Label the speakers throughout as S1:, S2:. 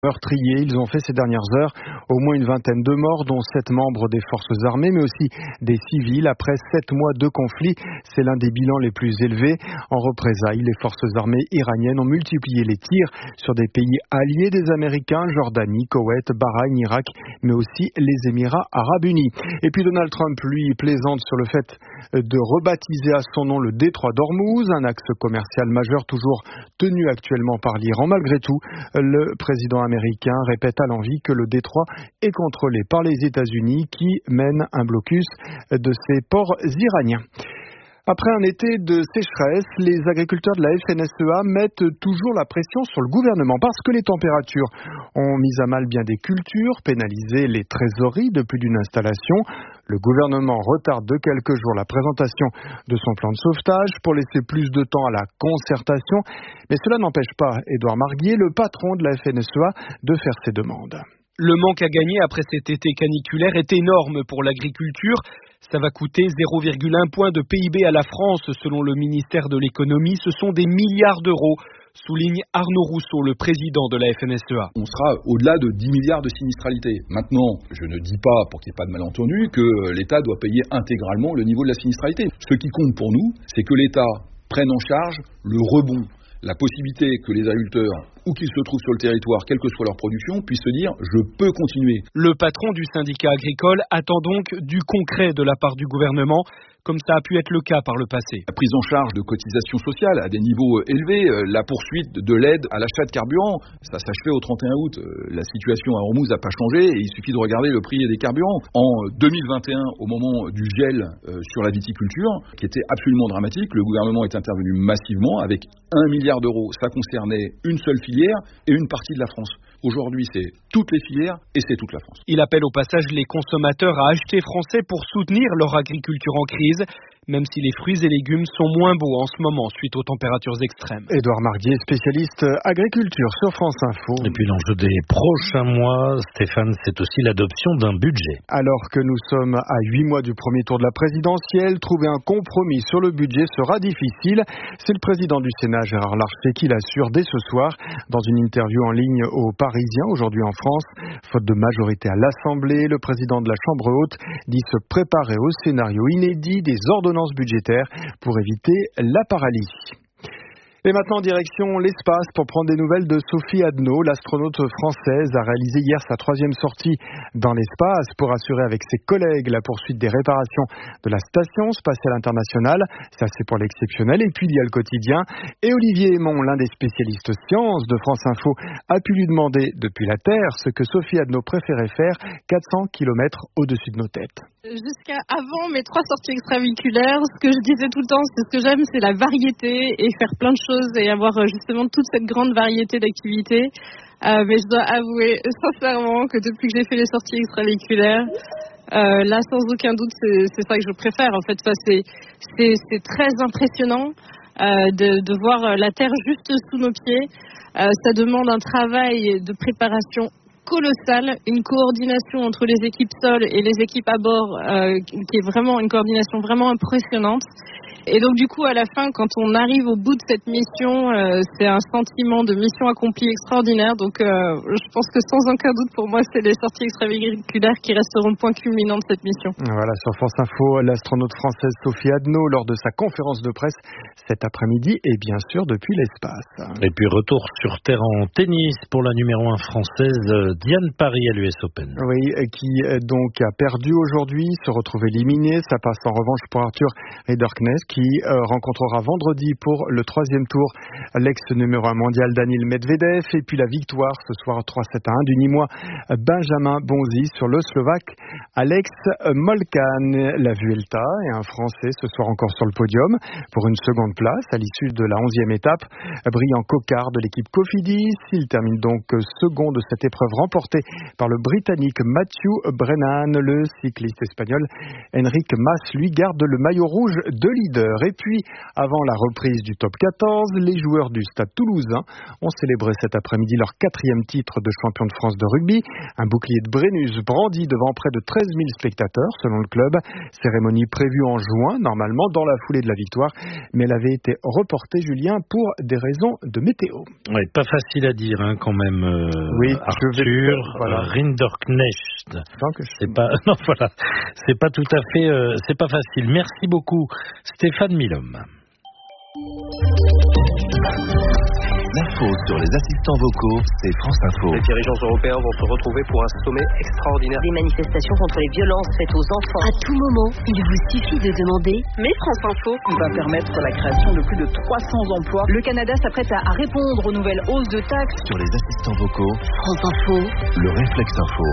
S1: Meurtriers, ils ont fait ces dernières heures au moins une vingtaine de morts, dont 7 membres des forces armées, mais aussi des civils. Après 7 mois de conflit, c'est l'un des bilans les plus élevés. En représailles, les forces armées iraniennes ont multiplié les tirs sur des pays alliés des Américains, Jordanie, Koweït, Bahreïn, Irak, mais aussi les Émirats arabes unis. Et puis Donald Trump, lui, plaisante sur le fait de rebaptiser à son nom le détroit d'Ormuz, un axe commercial majeur toujours tenu actuellement par l'Iran. Malgré tout, le président américain répète à l'envi que le détroit est contrôlé par les États-Unis qui mènent un blocus de ces ports iraniens. Après un été de sécheresse, les agriculteurs de la FNSEA mettent toujours la pression sur le gouvernement parce que les températures ont mis à mal bien des cultures, pénalisé les trésoreries de plus d'une installation. Le gouvernement retarde de quelques jours la présentation de son plan de sauvetage pour laisser plus de temps à la concertation. Mais cela n'empêche pas Édouard Marguier, le patron de la FNSEA, de faire ses demandes.
S2: Le manque à gagner après cet été caniculaire est énorme pour l'agriculture. Ça va coûter 0,1 point de PIB à la France, selon le ministère de l'économie. Ce sont des milliards d'euros, souligne Arnaud Rousseau, le président de la FNSEA.
S3: On sera au-delà de 10 milliards de sinistralité. Maintenant, je ne dis pas, pour qu'il n'y ait pas de malentendu, que l'État doit payer intégralement le niveau de la sinistralité. Ce qui compte pour nous, c'est que l'État prenne en charge le rebond, la possibilité que les agriculteurs, où qu'ils se trouvent sur le territoire, quelle que soit leur production, puissent se dire « je peux continuer ».
S2: Le patron du syndicat agricole attend donc du concret de la part du gouvernement, comme ça a pu être le cas par le passé.
S3: La prise en charge de cotisations sociales à des niveaux élevés, la poursuite de l'aide à l'achat de carburant, ça s'achevait au 31 août. La situation à Ormuz n'a pas changé et il suffit de regarder le prix des carburants. En 2021, au moment du gel sur la viticulture, qui était absolument dramatique, le gouvernement est intervenu massivement avec 1 milliard d'euros. Ça concernait une seule filière et une partie de la France. Aujourd'hui, c'est toutes les filières et c'est toute la France.
S2: Il appelle au passage les consommateurs à acheter français pour soutenir leur agriculture en crise, même si les fruits et légumes sont moins beaux en ce moment suite aux températures extrêmes.
S1: Édouard Marguier, spécialiste agriculture sur France Info.
S4: Et puis l'enjeu des prochains mois, Stéphane, c'est aussi l'adoption d'un budget.
S1: Alors que nous sommes à 8 mois du premier tour de la présidentielle, trouver un compromis sur le budget sera difficile. C'est le président du Sénat, Gérard Larcher, qui l'assure dès ce soir dans une interview en ligne aux Parisiens, aujourd'hui en France. Faute de majorité à l'Assemblée, le président de la Chambre haute dit se préparer au scénario inédit des ordonnances budgétaires pour éviter la paralysie. Et maintenant, direction l'espace pour prendre des nouvelles de Sophie Adno. L'astronaute française a réalisé hier sa 3e sortie dans l'espace pour assurer avec ses collègues la poursuite des réparations de la Station spatiale internationale. Ça, c'est pour l'exceptionnel. Et puis, il y a le quotidien. Et Olivier Aymon, l'un des spécialistes sciences de France Info, a pu lui demander depuis la Terre ce que Sophie Adno préférait faire 400 km au-dessus de nos têtes.
S5: Jusqu'à avant mes 3 sorties extravéhiculaires, ce que je disais tout le temps, c'est ce que j'aime, c'est la variété et faire plein de choses et avoir justement toute cette grande variété d'activités. Mais je dois avouer sincèrement que depuis que j'ai fait les sorties extravéhiculaires, là sans aucun doute c'est ça que je préfère. En fait, c'est très impressionnant de voir la Terre juste sous nos pieds. Ça demande un travail de préparation colossale, une coordination entre les équipes sol et les équipes à bord qui est vraiment une coordination vraiment impressionnante. Et donc du coup à la fin, quand on arrive au bout de cette mission, c'est un sentiment de mission accomplie extraordinaire. Donc je pense que sans aucun doute pour moi c'est les sorties extravéhiculaires qui resteront le point culminant de cette mission.
S1: Voilà, sur France Info, l'astronaute française Sophie Adno lors de sa conférence de presse cet après-midi et bien sûr depuis l'espace.
S4: Et puis retour sur terre en tennis pour la numéro 1 française Diane Paris à l'US Open.
S1: Oui, qui donc a perdu aujourd'hui, se retrouve éliminée. Ça passe en revanche pour Arthur Ederknecht qui rencontrera vendredi pour le 3e tour l'ex-numéro 1 mondial Daniil Medvedev. Et puis la victoire ce soir 3-7-1 du Nîmois Benjamin Bonzi sur le Slovaque Alex Molcan. La Vuelta et un Français ce soir encore sur le podium pour une seconde place à l'issue de la 11e étape. Brillant Cocard de l'équipe Cofidis. Il termine donc second de cette épreuve remporté par le Britannique Matthew Brennan. Le cycliste espagnol Enric Mas, lui, garde le maillot rouge de leader. Et puis, avant la reprise du top 14, les joueurs du Stade Toulousain ont célébré cet après-midi leur 4e titre de champion de France de rugby. Un bouclier de Brennus brandi devant près de 13 000 spectateurs, selon le club. Cérémonie prévue en juin, normalement, dans la foulée de la victoire. Mais elle avait été reportée, Julien, pour des raisons de météo.
S4: Oui, pas facile à dire, quand même.
S1: Oui,
S4: Arthur Rinderknecht. C'est pas tout à fait, c'est pas facile. Merci beaucoup, Stéphane Milhomme.
S6: L'info sur les assistants vocaux, c'est France Info.
S7: Les dirigeants européens vont se retrouver pour un sommet extraordinaire.
S8: Des manifestations contre les violences faites aux enfants. À tout moment, il vous suffit de demander. Mais France Info
S9: va permettre la création de plus de 300 emplois. Le Canada s'apprête à répondre aux nouvelles hausses de taxes.
S6: Sur les assistants vocaux,
S8: France Info,
S6: le réflexe info.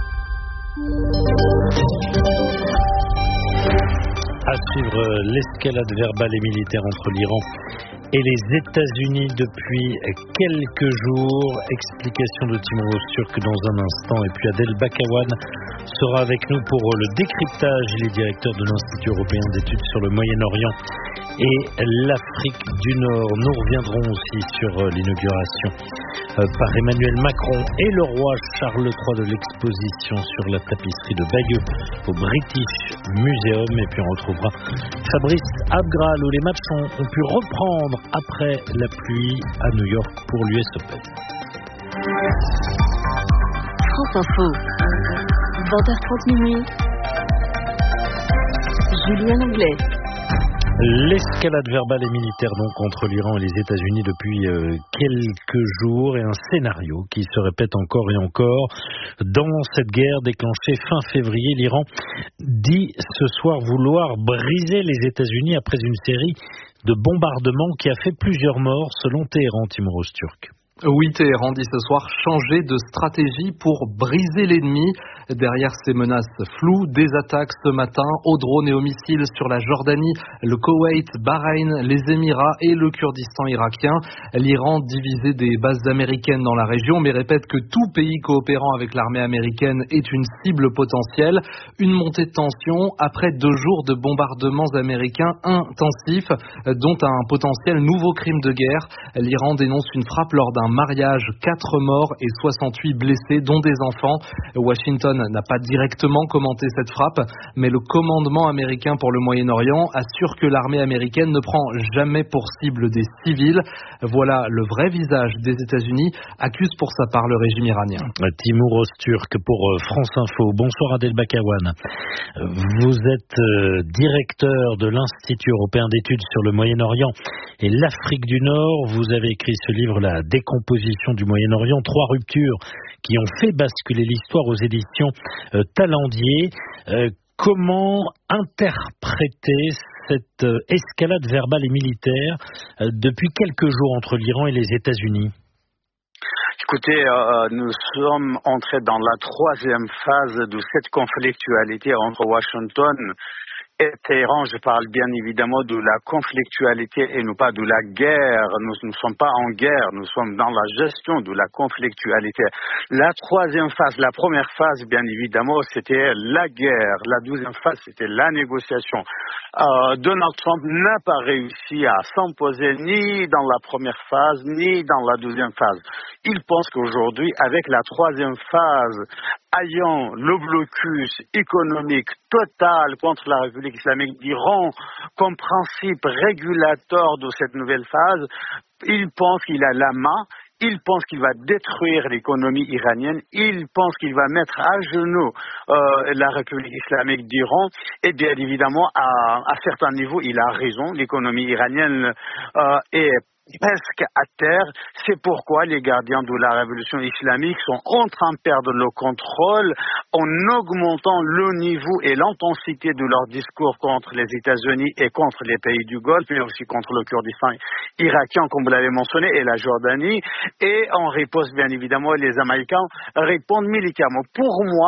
S4: À suivre l'escalade verbale et militaire entre l'Iran et les États-Unis depuis quelques jours. Explication de Timur Öztürk dans un instant. Et puis Adel Bakawan sera avec nous pour le décryptage. Il est directeur de l'Institut européen d'études sur le Moyen-Orient et l'Afrique du Nord. Nous reviendrons aussi sur l'inauguration par Emmanuel Macron et le roi Charles III de l'exposition sur la tapisserie de Bayeux au British Museum. Et puis on retrouvera Fabrice Abgral où les matchs ont pu reprendre après la pluie à New York pour l'US Open.
S8: France Info, 20h30 minuit. Julien Anglais.
S4: L'escalade verbale et militaire donc entre l'Iran et les États-Unis depuis quelques jours et un scénario qui se répète encore et encore. Dans cette guerre déclenchée fin février, l'Iran dit ce soir vouloir briser les États-Unis après une série de bombardements qui a fait plusieurs morts selon Téhéran, Timur Öztürk.
S10: Oui, Téhéran dit ce soir changer de stratégie pour briser l'ennemi. Derrière ces menaces floues, des attaques ce matin aux drones et aux missiles sur la Jordanie, le Koweït, Bahreïn, les Émirats et le Kurdistan irakien. L'Iran divisait des bases américaines dans la région, mais répète que tout pays coopérant avec l'armée américaine est une cible potentielle. Une montée de tension après 2 jours de bombardements américains intensifs, dont un potentiel nouveau crime de guerre. L'Iran dénonce une frappe lors d'un mariage, 4 morts et 68 blessés, dont des enfants. Washington n'a pas directement commenté cette frappe, mais le commandement américain pour le Moyen-Orient assure que l'armée américaine ne prend jamais pour cible des civils. Voilà le vrai visage des États-Unis, accuse pour sa part le régime iranien.
S4: Timur Öztürk pour France Info. Bonsoir Adel Bakawan. Vous êtes directeur de l'Institut européen d'études sur le Moyen-Orient et l'Afrique du Nord. Vous avez écrit ce livre, La décomposition du Moyen-Orient, 3 ruptures qui ont fait basculer l'histoire aux éditions Talendier. Comment interpréter cette escalade verbale et militaire depuis quelques jours entre l'Iran et les États-Unis ?
S11: Écoutez, nous sommes entrés dans la 3e phase de cette conflictualité entre Washington et Téhéran. Je parle bien évidemment de la conflictualité et non pas de la guerre. Nous ne sommes pas en guerre, nous sommes dans la gestion de la conflictualité. La 3e phase, la première phase, bien évidemment, c'était la guerre. La 2e phase, c'était la négociation. Donald Trump n'a pas réussi à s'imposer ni dans la première phase, ni dans la 2e phase. Il pense qu'aujourd'hui, avec la 3e phase, ayant le blocus économique total contre la République islamique d'Iran comme principe régulateur de cette nouvelle phase, il pense qu'il a la main. Il pense qu'il va détruire l'économie iranienne. Il pense qu'il va mettre à genoux la République islamique d'Iran. Et bien évidemment, à certains niveaux, il a raison. L'économie iranienne est presque à terre. C'est pourquoi les gardiens de la révolution islamique sont en train de perdre le contrôle en augmentant le niveau et l'intensité de leur discours contre les États-Unis et contre les pays du Golfe, mais aussi contre le Kurdistan irakien, comme vous l'avez mentionné, et la Jordanie. Et en riposte, bien évidemment, les Américains répondent militairement. Pour moi,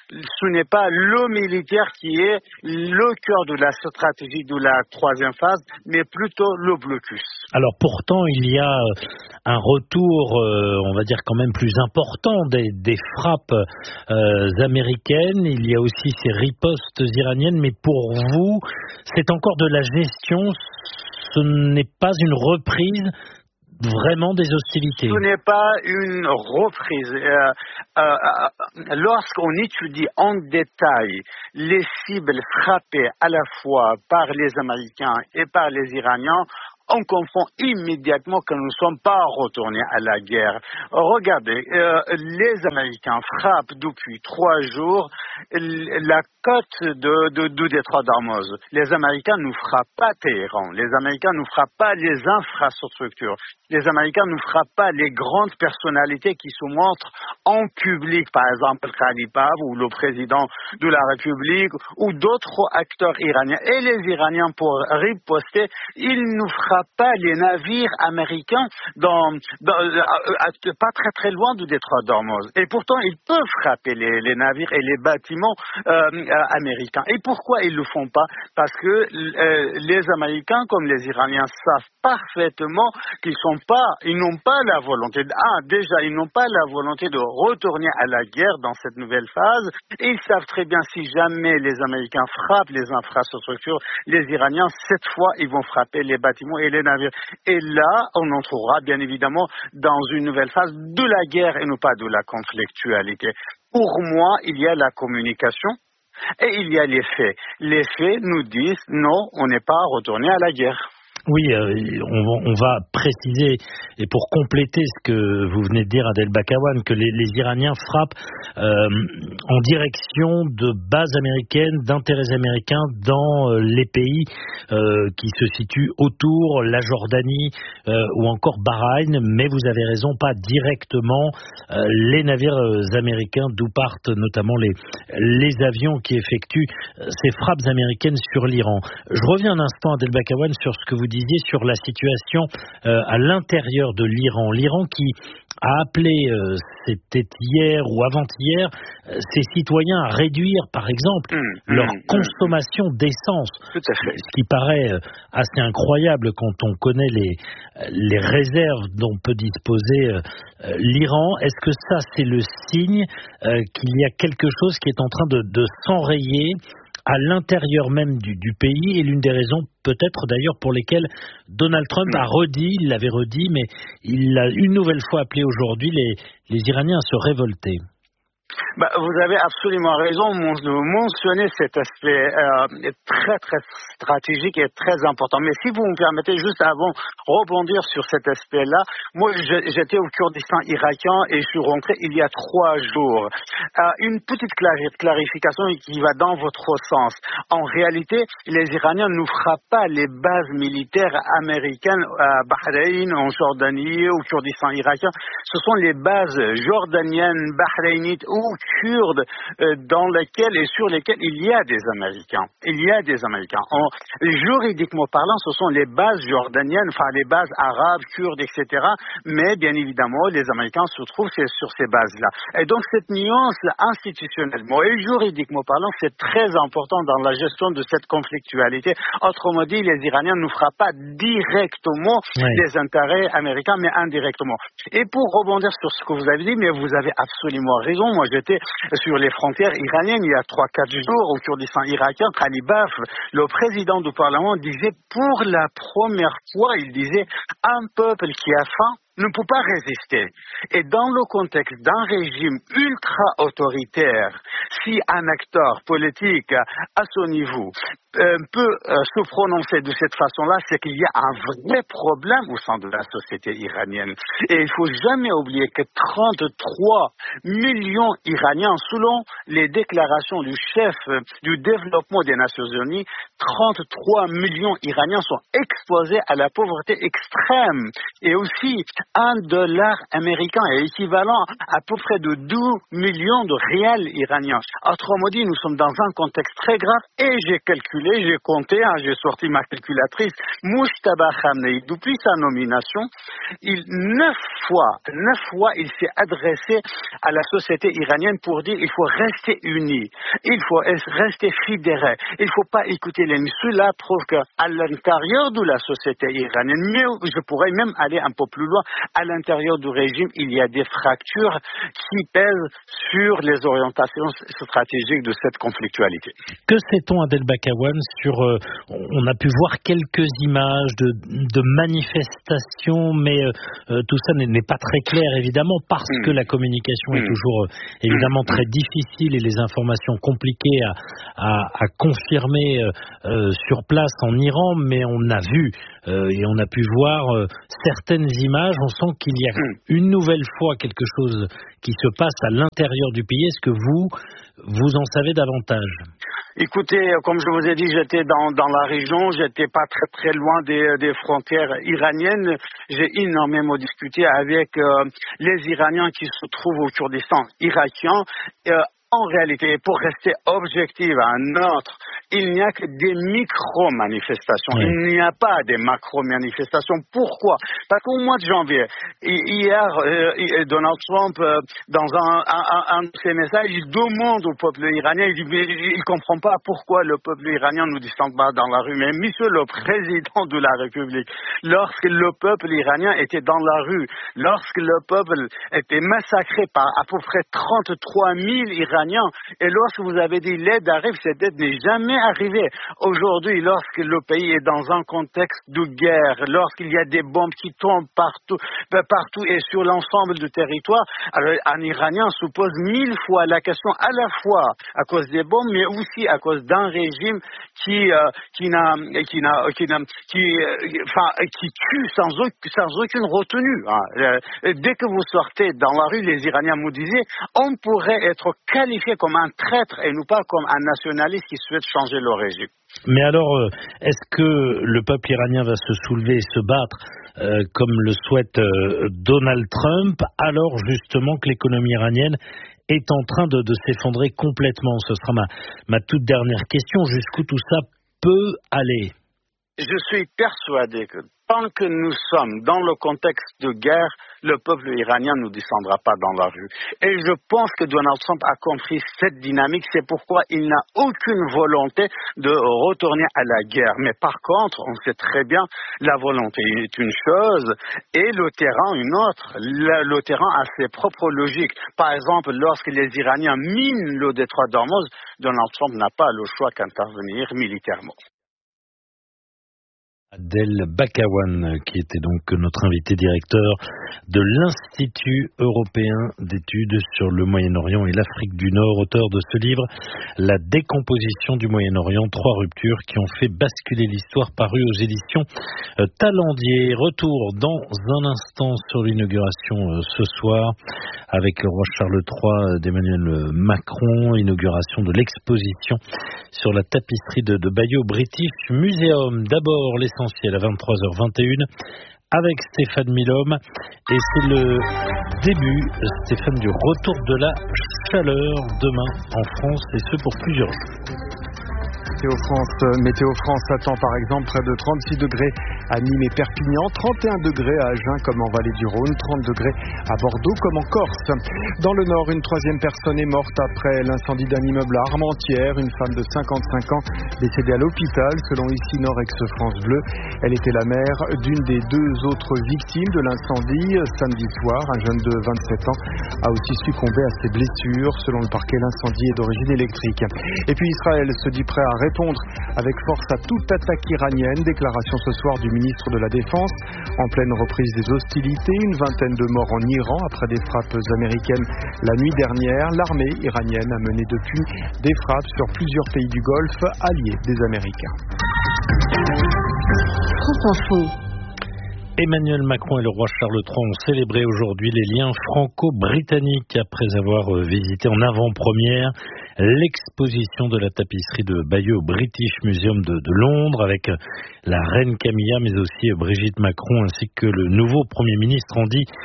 S11: ce n'est pas le militaire qui est le cœur de la stratégie de la troisième phase, mais plutôt le blocus.
S4: Alors pourtant, il y a un retour, on va dire quand même plus important des frappes américaines. Il y a aussi ces ripostes iraniennes, mais pour vous, c'est encore de la gestion, ce n'est pas une reprise vraiment des hostilités.
S11: Ce n'est pas une reprise. Lorsqu'on étudie en détail les cibles frappées à la fois par les Américains et par les Iraniens, on confond immédiatement que nous ne sommes pas retournés à la guerre. Regardez, les Américains frappent depuis 3 jours la côte du détroit d'Ormuz. Les Américains ne frappent pas Téhéran. Les Américains ne frappent pas les infrastructures. Les Américains ne frappent pas les grandes personnalités qui se montrent en public, par exemple Khalipov ou le président de la République ou d'autres acteurs iraniens. Et les Iraniens, pour riposter, ils ne frappent pas les navires américains pas très très loin du détroit d'Ormuz. Et pourtant, ils peuvent frapper les navires et les bâtiments américains. Et pourquoi ils le font pas? Parce que les Américains, comme les Iraniens, savent parfaitement qu'ils n'ont pas la volonté. Déjà, ils n'ont pas la volonté de retourner à la guerre dans cette nouvelle phase. Et ils savent très bien si jamais les Américains frappent les infrastructures, les Iraniens, cette fois, ils vont frapper les bâtiments et les navires. Et là, on entrera bien évidemment dans une nouvelle phase de la guerre et non pas de la conflictualité. Pour moi, il y a la communication et il y a les faits. Les faits nous disent non, on n'est pas retourné à la guerre.
S4: Oui, on va préciser, et pour compléter ce que vous venez de dire, Adel Bakawan, que les Iraniens frappent en direction de bases américaines, d'intérêts américains dans les pays qui se situent autour, la Jordanie ou encore Bahreïn, mais vous avez raison, pas directement les navires américains, d'où partent notamment les avions qui effectuent ces frappes américaines sur l'Iran. Je reviens un instant, Adel Bakawan, sur ce que vous disiez sur la situation à l'intérieur de l'Iran. L'Iran qui a appelé, c'était hier ou avant-hier, ses citoyens à réduire, par exemple, leur consommation d'essence.
S11: Tout à fait.
S4: Ce qui paraît assez incroyable quand on connaît les réserves dont peut disposer l'Iran. Est-ce que ça, c'est le signe qu'il y a quelque chose qui est en train de s'enrayer à l'intérieur même du pays, et l'une des raisons peut-être d'ailleurs pour lesquelles Donald Trump il l'avait redit, mais il a une nouvelle fois appelé aujourd'hui les Iraniens à se révolter.
S11: Vous avez absolument raison de mentionner cet aspect très très stratégique et très important. Mais si vous me permettez, juste avant rebondir sur cet aspect-là, moi j'étais au Kurdistan irakien et je suis rentré il y a 3 jours. Une petite clarification qui va dans votre sens. En réalité, les Iraniens ne frappent pas les bases militaires américaines à Bahreïn, en Jordanie, au Kurdistan irakien. Ce sont les bases jordaniennes, bahreïnites ou kurdes dans lesquels et sur lesquels il y a des Américains. Il y a des Américains. Juridiquement parlant, ce sont les bases jordaniennes, enfin les bases arabes, kurdes, etc. Mais bien évidemment, les Américains se trouvent sur ces bases-là. Et donc cette nuance institutionnellement et juridiquement parlant, c'est très important dans la gestion de cette conflictualité. Autrement dit, les Iraniens ne frappent pas directement les intérêts américains, mais indirectement. Et pour rebondir sur ce que vous avez dit, mais vous avez absolument raison. Moi, j'étais sur les frontières iraniennes il y a 3-4 jours au Kurdistan irakien. Khalibaf, le président du Parlement, disait pour la première fois, il disait un peuple qui a faim ne peut pas résister. Et dans le contexte d'un régime ultra-autoritaire, si un acteur politique à ce niveau peut se prononcer de cette façon-là, c'est qu'il y a un vrai problème au sein de la société iranienne. Et il ne faut jamais oublier que 33 millions Iraniens, selon les déclarations du chef du développement des Nations Unies, 33 millions Iraniens sont exposés à la pauvreté extrême. Et aussi, $1 américain est équivalent à peu près de 12 millions de rials iraniens. Autrement dit, nous sommes dans un contexte très grave et j'ai calculé, j'ai compté, j'ai sorti ma calculatrice. Mujtaba Khamenei, depuis sa nomination, 9 fois, il s'est adressé à la société iranienne pour dire il faut rester unis, il faut rester fédérés, il ne faut pas écouter l'ennemi. Cela prouve qu'à l'intérieur de la société iranienne, mais je pourrais même aller un peu plus loin, à l'intérieur du régime, il y a des fractures qui pèsent sur les orientations stratégiques de cette conflictualité.
S4: Que sait-on, Adel Bakawan, sur... on a pu voir quelques images de manifestations, mais tout ça n'est pas très clair, évidemment, parce que la communication est toujours évidemment très difficile et les informations compliquées à confirmer sur place en Iran, mais on a vu et on a pu voir certaines images. On sent qu'il y a une nouvelle fois quelque chose qui se passe à l'intérieur du pays. Est-ce que vous en savez davantage?
S11: Écoutez, comme je vous ai dit, j'étais dans la région, j'étais pas très loin des frontières iraniennes. J'ai énormément discuté avec les Iraniens qui se trouvent au Kurdistan irakien. En réalité, pour rester objectif à un autre, il n'y a que des micro-manifestations. Il n'y a pas des macro-manifestations. Pourquoi? Parce qu'au mois de janvier, hier, Donald Trump, dans un de ses messages, il demande au peuple iranien, il dit, mais il ne comprend pas pourquoi le peuple iranien nous descend pas dans la rue. Mais monsieur le président de la République, lorsque le peuple iranien était dans la rue, lorsque le peuple était massacré par à peu près 33 000 Iraniens, et lorsque vous avez dit l'aide arrive, cette aide n'est jamais arrivée. Aujourd'hui, lorsque le pays est dans un contexte de guerre, lorsqu'il y a des bombes qui tombent partout et sur l'ensemble du territoire, alors un Iranien se pose 1000 fois la question, à la fois à cause des bombes, mais aussi à cause d'un régime qui tue sans aucune retenue. Dès que vous sortez dans la rue, les Iraniens me disaient, on pourrait être qualifié comme un traître et non pas comme un nationaliste qui souhaite changer le régime.
S4: Mais alors, est-ce que le peuple iranien va se soulever et se battre comme le souhaite Donald Trump, alors justement que l'économie iranienne est en train de s'effondrer complètement? Ce sera ma toute dernière question. Jusqu'où tout ça peut aller?
S11: Je suis persuadé que tant que nous sommes dans le contexte de guerre, le peuple iranien ne descendra pas dans la rue. Et je pense que Donald Trump a compris cette dynamique. C'est pourquoi il n'a aucune volonté de retourner à la guerre. Mais par contre, on sait très bien, la volonté est une chose et le terrain une autre. Le terrain a ses propres logiques. Par exemple, lorsque les Iraniens minent le détroit d'Ormuz, Donald Trump n'a pas le choix qu'intervenir militairement.
S4: Adel Bakawan, qui était donc notre invité directeur de l'Institut européen d'études sur le Moyen-Orient et l'Afrique du Nord, auteur de ce livre, La décomposition du Moyen-Orient, 3 ruptures qui ont fait basculer l'histoire, paru aux éditions Talendier. Retour dans un instant sur l'inauguration ce soir avec le roi Charles III d'Emmanuel Macron, inauguration de l'exposition sur la tapisserie de Bayeux British Museum. D'abord l'essentiel à 23h21 avec Stéphane Milhomme et c'est le début, Stéphane, du retour de la chaleur demain en France et ce pour plusieurs jours.
S1: Météo France attend par exemple près de 36 degrés à Nîmes et Perpignan, 31 degrés à Agen comme en Vallée du Rhône, 30 degrés à Bordeaux comme en Corse. Dans le Nord, une 3e personne est morte après l'incendie d'un immeuble à Armentières, une femme de 55 ans décédée à l'hôpital selon ici Nord Ex-France Bleu. Elle était la mère d'une des 2 autres victimes de l'incendie. Samedi soir, un jeune de 27 ans a aussi succombé à ses blessures. Selon le parquet, l'incendie est d'origine électrique. Et puis Israël se dit prêt à répondre avec force à toute attaque iranienne. Déclaration ce soir du ministre de la Défense. En pleine reprise des hostilités, une vingtaine de morts en Iran après des frappes américaines la nuit dernière. L'armée iranienne a mené depuis des frappes sur plusieurs pays du Golfe alliés des Américains.
S8: France Info.
S4: Emmanuel Macron et le roi Charles III ont célébré aujourd'hui les liens franco-britanniques après avoir visité en avant-première l'exposition de la tapisserie de Bayeux au British Museum de Londres avec la reine Camilla mais aussi Brigitte Macron ainsi que le nouveau Premier ministre Andy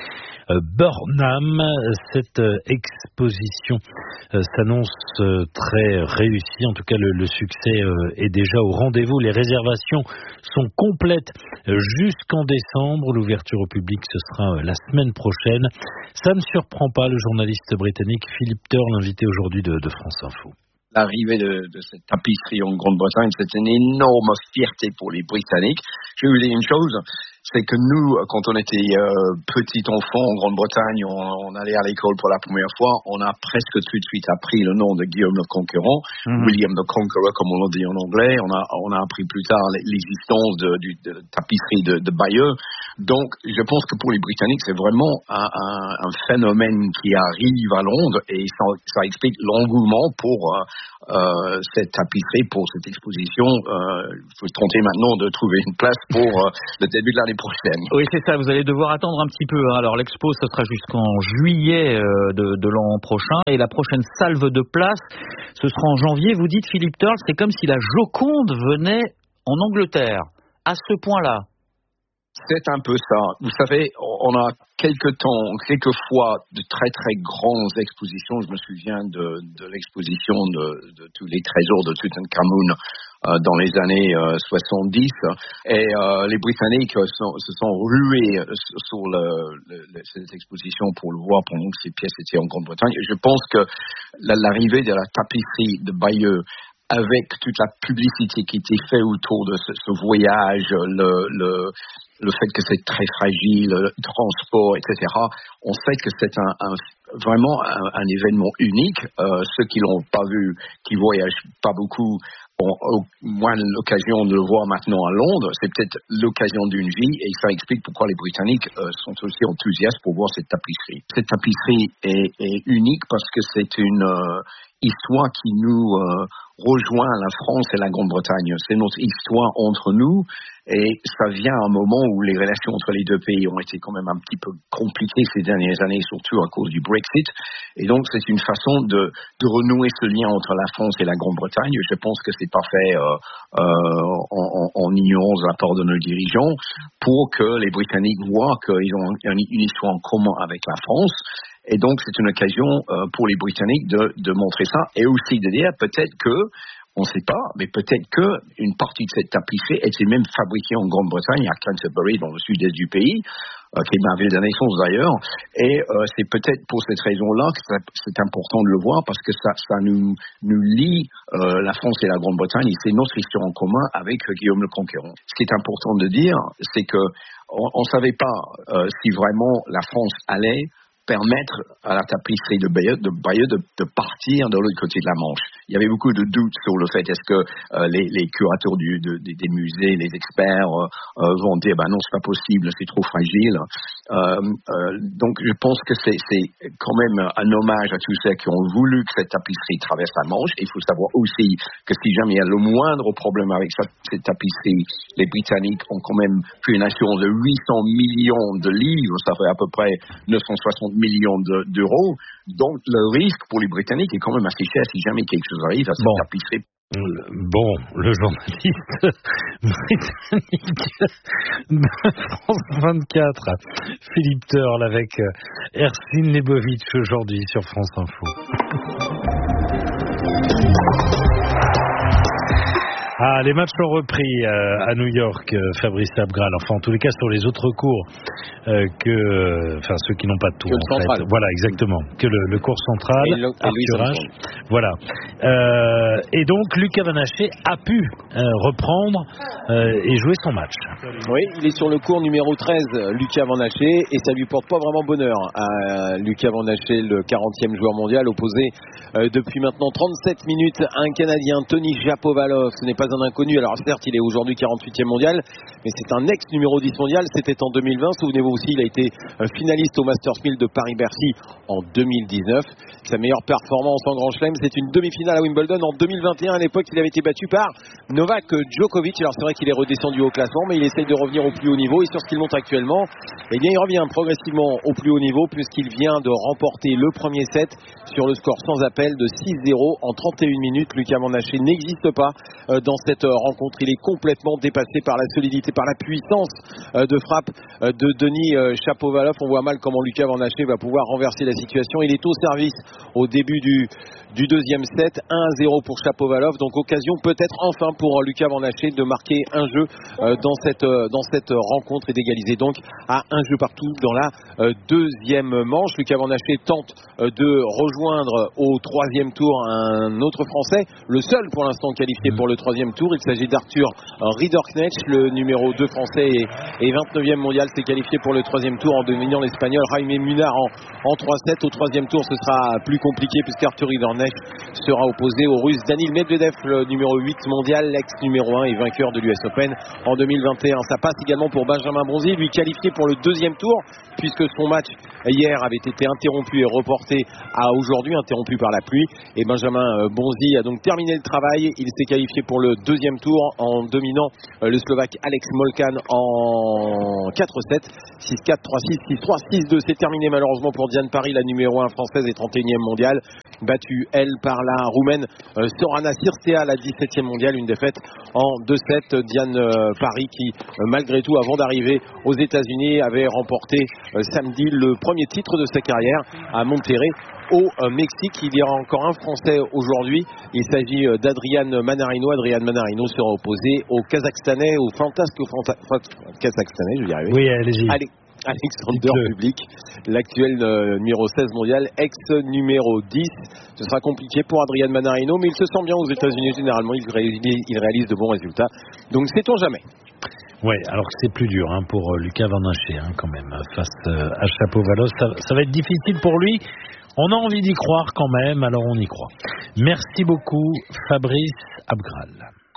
S4: Burnham. Cette exposition s'annonce très réussie. En tout cas, le succès est déjà au rendez-vous. Les réservations sont complètes jusqu'en décembre. L'ouverture au public, ce sera la semaine prochaine. Ça ne surprend pas le journaliste britannique Philip Turr, l'invité aujourd'hui de France Info.
S12: L'arrivée de cette tapisserie en Grande-Bretagne, c'est une énorme fierté pour les Britanniques. Je vais vous dire une chose, c'est que nous, quand on était petit enfant en Grande-Bretagne, on allait à l'école pour la première fois, on a presque tout de suite appris le nom de Guillaume le Conquérant, William the Conqueror comme on le dit en anglais. On a appris plus tard l'existence de la tapisserie de Bayeux. Donc, je pense que pour les Britanniques, c'est vraiment un phénomène qui arrive à Londres et ça explique l'engouement pour cette tapisserie, pour cette exposition. Il faut tenter maintenant de trouver une place pour le début de l'année prochaine.
S13: Oui, c'est ça. Vous allez devoir attendre un petit peu. Alors, l'expo, ce sera jusqu'en juillet de l'an prochain. Et la prochaine salve de place, ce sera en janvier. Vous dites, Philip Turr, c'est comme si la Joconde venait en Angleterre. À ce point-là.
S12: C'est un peu ça. Vous savez, on a quelques fois de très très grandes expositions. Je me souviens de l'exposition de tous les trésors de Toutankhamun dans les années 70. Et les Britanniques se sont rués sur cette exposition pour le voir pendant que ces pièces étaient en Grande-Bretagne. Et je pense que l'arrivée de la tapisserie de Bayeux, avec toute la publicité qui était faite autour de ce voyage, le fait que c'est très fragile, le transport, etc. On sait que c'est vraiment un événement unique. Ceux qui l'ont pas vu, qui voyagent pas beaucoup, ont au moins l'occasion de le voir maintenant à Londres. C'est peut-être l'occasion d'une vie et ça explique pourquoi les Britanniques sont aussi enthousiastes pour voir cette tapisserie. Cette tapisserie est unique parce que c'est une histoire qui nous rejoint la France et la Grande-Bretagne. C'est notre histoire entre nous et ça vient à un moment où les relations entre les deux pays ont été quand même un petit peu compliquées ces dernières années, surtout à cause du Brexit. Et donc, c'est une façon de renouer ce lien entre la France et la Grande-Bretagne. Je pense que c'est pas fait en ignorance de la part de nos dirigeants pour que les Britanniques voient qu'ils ont une histoire en commun avec la France. Et donc, c'est une occasion pour les Britanniques de montrer ça et aussi de dire peut-être que, on ne sait pas, mais peut-être qu'une partie de cette tapisserie était même fabriquée en Grande-Bretagne, à Canterbury, dans le sud-est du pays, qui est ma ville de naissance d'ailleurs. Et c'est peut-être pour cette raison-là que c'est important de le voir parce que ça nous lie la France et la Grande-Bretagne et c'est notre histoire en commun avec Guillaume le Conquérant. Ce qui est important de dire, c'est que on ne savait pas si vraiment la France allait permettre à la tapisserie de Bayeux de partir de l'autre côté de la Manche. Il y avait beaucoup de doutes sur le fait est-ce que les curateurs des musées, les experts vont dire non, c'est pas possible, c'est trop fragile. Donc je pense que c'est quand même un hommage à tous ceux qui ont voulu que cette tapisserie traverse la Manche. Il faut savoir aussi que si jamais il y a le moindre problème avec cette tapisserie, les Britanniques ont quand même fait une assurance de 800 millions de livres, ça fait à peu près 960 millions d'euros. Donc, le risque pour les Britanniques est quand même assez cher si jamais quelque chose arrive à cette tapisserie.
S4: Bon, le journaliste britannique de France 24, Philip Turr, avec Ersin Lebovitch aujourd'hui sur France Info. Les matchs ont repris à New York, Fabrice Abgral. Enfin, en tous les cas, sur les autres cours ceux qui n'ont pas de tour. En fait. Voilà, exactement. Que le cours central, Arthur Ashe. Voilà. Et donc, Lucas Van Haché a pu reprendre et jouer son match.
S14: Oui, il est sur le cours numéro 13, Lucas Van Haché, et ça lui porte pas vraiment bonheur à Lucas Van Haché, le 40e joueur mondial, opposé depuis maintenant 37 minutes à un Canadien, Tony Shapovalov. Ce n'est pas un inconnu. Alors certes, il est aujourd'hui 48e mondial, mais c'est un ex numéro 10 mondial. C'était en 2020. Souvenez-vous aussi, il a été finaliste au Masters 1000 de Paris-Bercy en 2019. Sa meilleure performance en Grand Chelem, c'est une demi-finale à Wimbledon en 2021. À l'époque, il avait été battu par Novak Djokovic. Alors c'est vrai qu'il est redescendu au classement, mais il essaye de revenir au plus haut niveau. Et sur ce qu'il montre actuellement, eh bien, il revient progressivement au plus haut niveau, puisqu'il vient de remporter le premier set sur le score sans appel de 6-0 en 31 minutes. Lucas Van Haché n'existe pas dans cette rencontre. Il est complètement dépassé par la solidité, par la puissance de frappe de Denis Shapovalov. On voit mal comment Lucas Van Haché va pouvoir renverser la situation. Il est au service au début du deuxième set, 1-0 pour Shapovalov. Donc occasion peut-être enfin pour Lucas Van Haché de marquer un jeu dans cette rencontre et d'égaliser donc à un jeu partout dans la deuxième manche. Lucas Van Haché tente de rejoindre au troisième tour un autre Français, le seul pour l'instant qualifié pour le troisième tour. Il s'agit d'Arthur Ridderknecht, le numéro 2 français et 29e mondial, s'est qualifié pour le troisième tour en dominant l'Espagnol Jaime Munar en 3-7. Au troisième tour, ce sera plus compliqué puisqu'Arthur Ridderknecht sera opposé au Russe Danil Medvedev, le numéro 8 mondial, l'ex-numéro 1 et vainqueur de l'US Open en 2021. Ça passe également pour Benjamin Bonzi, lui qualifié pour le deuxième tour puisque son match hier avait été interrompu et reporté à aujourd'hui, interrompu par la pluie. Et Benjamin Bonzi a donc terminé le travail. Il s'est qualifié pour le deuxième tour en dominant le Slovaque Alex Molkan en 4-7, 6-4, 3-6, 6-3, 6-2. C'est terminé malheureusement pour Diane Paris, la numéro 1 française et 31e mondiale, battue elle par la Roumaine Sorana Cirstea, la 17e mondiale. Une défaite en 2-7. Diane Paris qui malgré tout, avant d'arriver aux États-Unis, avait remporté samedi le premier titre de sa carrière à Monterrey au Mexique. Il y aura encore un Français aujourd'hui. Il s'agit d'Adrian Manarino. Adrian Manarino sera opposé au Kazakhstanais, au fantasque Kazakhstanais, je vais y arriver.
S4: Oui, allez-y.
S14: Alexander Bublik, l'actuel numéro 16 mondial, ex-numéro 10. Ce sera compliqué pour Adrian Manarino, mais il se sent bien aux États-Unis. Généralement, il réalise de bons résultats. Donc, sait-on jamais.
S4: Ouais, alors que c'est plus dur pour Lucas Van Haché quand même, face à Shapovalov. Ça va être difficile pour lui. On a envie d'y croire quand même, alors on y croit. Merci beaucoup, Fabrice Abgral.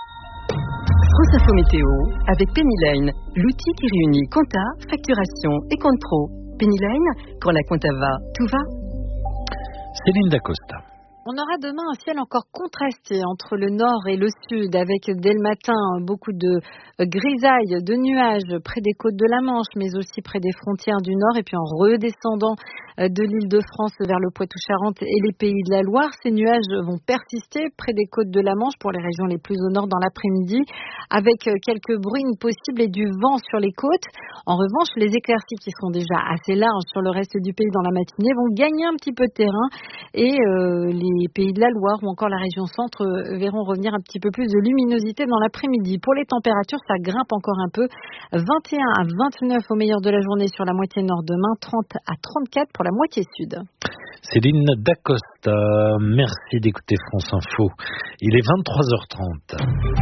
S8: France Info Météo avec Penny Lane, l'outil qui réunit compta, facturation et compte pro. Penny Lane, quand la compta va, tout va.
S4: Céline Dacosta.
S5: On aura demain un ciel encore contrasté entre le nord et le sud, avec dès le matin beaucoup de grisailles, de nuages près des côtes de la Manche, mais aussi près des frontières du nord, et puis en redescendant de l'Île-de-France vers le Poitou-Charentes et les Pays de la Loire. Ces nuages vont persister près des côtes de la Manche pour les régions les plus au nord dans l'après-midi, avec quelques bruines possibles et du vent sur les côtes. En revanche, les éclaircies qui seront déjà assez larges sur le reste du pays dans la matinée vont gagner un petit peu de terrain, et les Pays de la Loire ou encore la région centre verront revenir un petit peu plus de luminosité dans l'après-midi. Pour les températures, ça grimpe encore un peu. 21 à 29 au meilleur de la journée sur la moitié nord demain, 30 à 34 pour la moitié sud.
S4: Céline Dacosta, merci d'écouter France Info. Il est 23h30.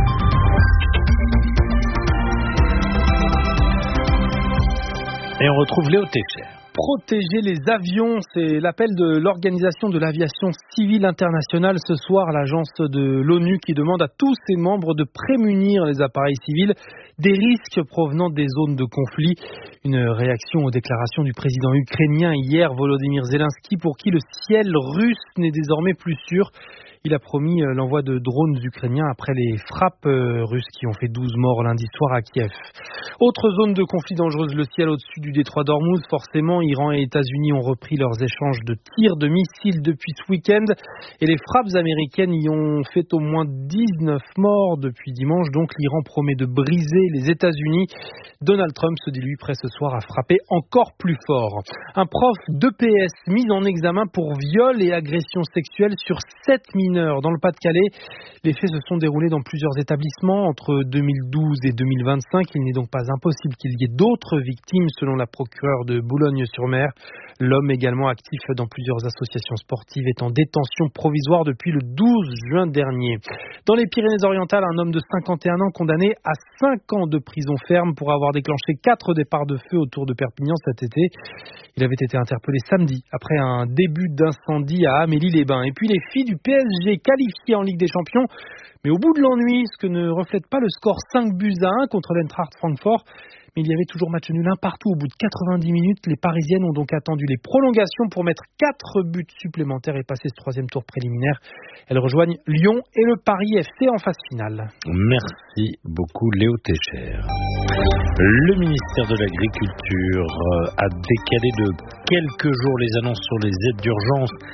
S4: Et on retrouve Léo Técher.
S2: Protéger les avions, c'est l'appel de l'Organisation de l'aviation civile internationale ce soir, l'agence de l'ONU qui demande à tous ses membres de prémunir les appareils civils des risques provenant des zones de conflit. Une réaction aux déclarations du président ukrainien hier, Volodymyr Zelensky, pour qui le ciel russe n'est désormais plus sûr. Il a promis l'envoi de drones ukrainiens après les frappes russes qui ont fait 12 morts lundi soir à Kiev. Autre zone de conflit dangereuse, le ciel au-dessus du détroit d'Ormuz. Forcément, Iran et États-Unis ont repris leurs échanges de tirs de missiles depuis ce week-end. Et les frappes américaines y ont fait au moins 19 morts depuis dimanche. Donc l'Iran promet de briser les États-Unis. Donald Trump se dit lui prêt ce soir à frapper encore plus fort. Un prof d'EPS mis en examen pour viol et agression sexuelle sur 7 mineurs dans le Pas-de-Calais. Les faits se sont déroulés dans plusieurs établissements entre 2012 et 2025. Il n'est donc pas impossible qu'il y ait d'autres victimes selon la procureure de Boulogne-sur-Mer. L'homme, également actif dans plusieurs associations sportives, est en détention provisoire depuis le 12 juin dernier. Dans les Pyrénées-Orientales, un homme de 51 ans condamné à 5 ans de prison ferme pour avoir déclenché 4 départs de feu autour de Perpignan cet été. Il avait été interpellé samedi après un début d'incendie à Amélie-les-Bains. Et puis les filles du PSG qualifiées en Ligue des Champions, mais au bout de l'ennui, ce que ne reflète pas le score 5-1 contre l'Eintracht Francfort. Mais il y avait toujours match nul un partout au bout de 90 minutes. Les Parisiennes ont donc attendu les prolongations pour mettre 4 buts supplémentaires et passer ce 3e tour préliminaire. Elles rejoignent Lyon et le Paris FC en phase finale.
S4: Merci beaucoup Léo Técher. Le ministère de l'Agriculture a décalé de quelques jours les annonces sur les aides d'urgence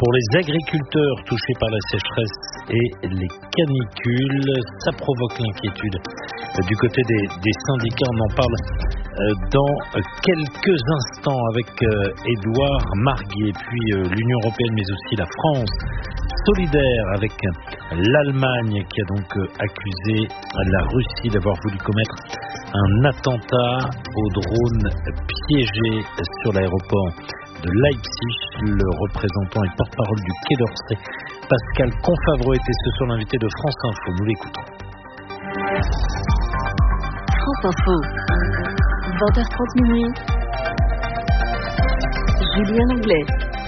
S4: pour les agriculteurs touchés par la sécheresse et les canicules. Ça provoque l'inquiétude du côté des syndicats. On en parle dans quelques instants avec Édouard Marguet, puis l'Union européenne, mais aussi la France, solidaire avec l'Allemagne qui a donc accusé la Russie d'avoir voulu commettre un attentat au drone piégé sur l'aéroport de Leipzig. Le représentant et porte-parole du Quai d'Orsay, Pascal Confavreau, était ce soir l'invité de France Info. Nous l'écoutons.
S8: France Info, 20h30 minuit. Julien Anglais.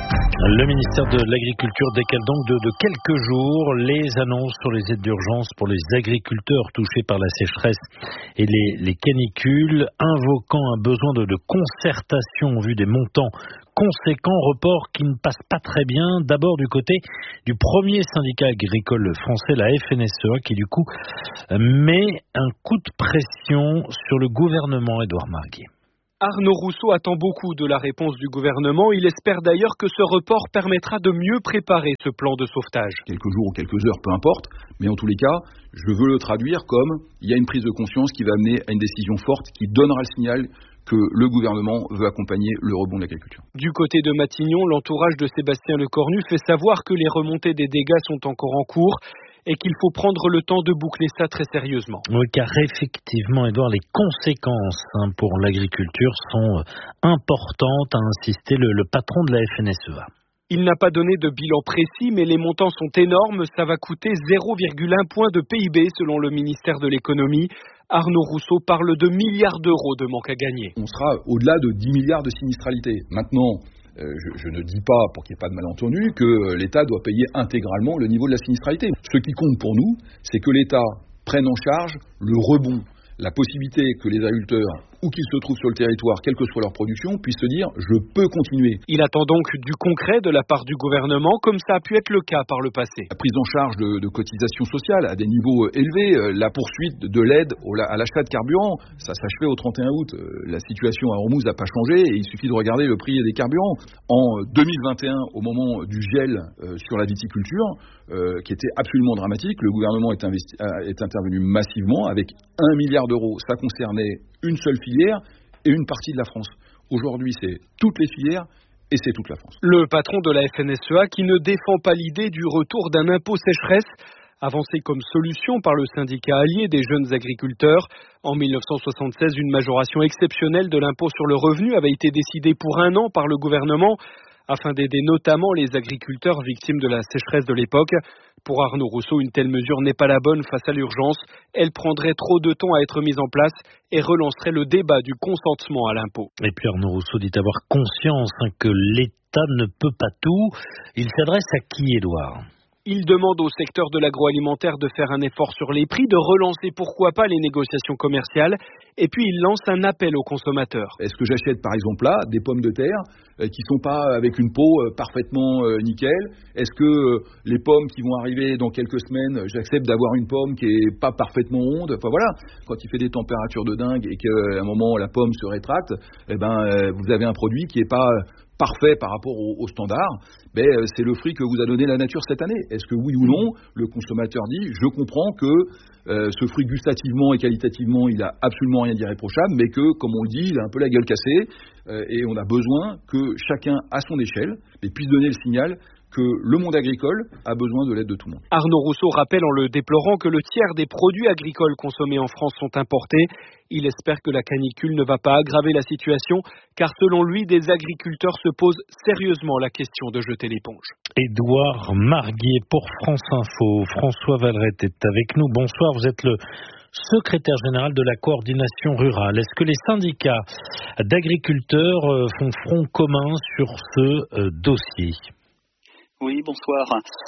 S4: Le ministère de l'Agriculture décale donc de quelques jours les annonces sur les aides d'urgence pour les agriculteurs touchés par la sécheresse et les canicules, invoquant un besoin de concertation au vu des montants conséquents, report qui ne passe pas très bien. D'abord du côté du premier syndicat agricole français, la FNSEA, qui du coup met un coup de pression sur le gouvernement. Édouard Marguet.
S2: Arnaud Rousseau attend beaucoup de la réponse du gouvernement. Il espère d'ailleurs que ce report permettra de mieux préparer ce plan de sauvetage.
S3: Quelques jours ou quelques heures, peu importe, mais en tous les cas, je veux le traduire comme il y a une prise de conscience qui va amener à une décision forte qui donnera le signal que le gouvernement veut accompagner le rebond de l'agriculture.
S2: Du côté de Matignon, l'entourage de Sébastien Lecornu fait savoir que les remontées des dégâts sont encore en cours et qu'il faut prendre le temps de boucler ça très sérieusement.
S4: Oui, car effectivement, Édouard, les conséquences pour l'agriculture sont importantes, a insisté le patron de la FNSEA.
S2: Il n'a pas donné de bilan précis, mais les montants sont énormes. Ça va coûter 0,1 point de PIB selon le ministère de l'économie. Arnaud Rousseau parle de milliards d'euros de manque à gagner.
S3: On sera au-delà de 10 milliards de sinistralité. Maintenant, je ne dis pas, pour qu'il n'y ait pas de malentendu, que l'État doit payer intégralement le niveau de la sinistralité. Ce qui compte pour nous, c'est que l'État prenne en charge le rebond, la possibilité que les agriculteurs, où qu'ils se trouvent sur le territoire, quelle que soit leur production, puissent se dire « je peux continuer ».
S2: Il attend donc du concret de la part du gouvernement, comme ça a pu être le cas par le passé.
S3: La prise en charge de cotisations sociales à des niveaux élevés, la poursuite de l'aide à l'achat de carburant, ça s'achevait au 31 août. La situation à Ormuz n'a pas changé et il suffit de regarder le prix des carburants. En 2021, au moment du gel sur la viticulture, qui était absolument dramatique, le gouvernement est intervenu massivement avec 1 milliard d'euros. Ça concernait une seule filière et une partie de la France. Aujourd'hui, c'est toutes les filières et c'est toute la France.
S2: Le patron de la FNSEA qui ne défend pas l'idée du retour d'un impôt sécheresse, avancé comme solution par le syndicat allié des jeunes agriculteurs. En 1976, une majoration exceptionnelle de l'impôt sur le revenu avait été décidée pour 1 an par le gouvernement, afin d'aider notamment les agriculteurs victimes de la sécheresse de l'époque. Pour Arnaud Rousseau, une telle mesure n'est pas la bonne face à l'urgence. Elle prendrait trop de temps à être mise en place et relancerait le débat du consentement à l'impôt.
S4: Et puis Arnaud Rousseau dit avoir conscience que l'État ne peut pas tout. Il s'adresse à qui, Édouard ?
S2: Il demande au secteur de l'agroalimentaire de faire un effort sur les prix, de relancer pourquoi pas les négociations commerciales, et puis il lance un appel aux consommateurs.
S3: Est-ce que j'achète par exemple là des pommes de terre qui sont pas avec une peau parfaitement nickel ? Est-ce que les pommes qui vont arriver dans quelques semaines, j'accepte d'avoir une pomme qui est pas parfaitement ronde ? Enfin voilà, quand il fait des températures de dingue et qu'à un moment la pomme se rétracte, vous avez un produit qui est pas parfait par rapport aux standards, c'est le fruit que vous a donné la nature cette année. Est-ce que oui ou non, le consommateur dit, je comprends que ce fruit gustativement et qualitativement, il a absolument rien d'irréprochable, mais que, comme on le dit, il a un peu la gueule cassée, et on a besoin que chacun, à son échelle, puisse donner le signal que le monde agricole a besoin de l'aide de tout le monde.
S2: Arnaud Rousseau rappelle en le déplorant que le tiers des produits agricoles consommés en France sont importés. Il espère que la canicule ne va pas aggraver la situation, car selon lui, des agriculteurs se posent sérieusement la question de jeter l'éponge.
S4: Édouard Marguet pour France Info. François Valrette est avec nous. Bonsoir, vous êtes le secrétaire général de la coordination rurale. Est-ce que les syndicats d'agriculteurs font front commun sur ce dossier ?
S15: Oui, bonsoir.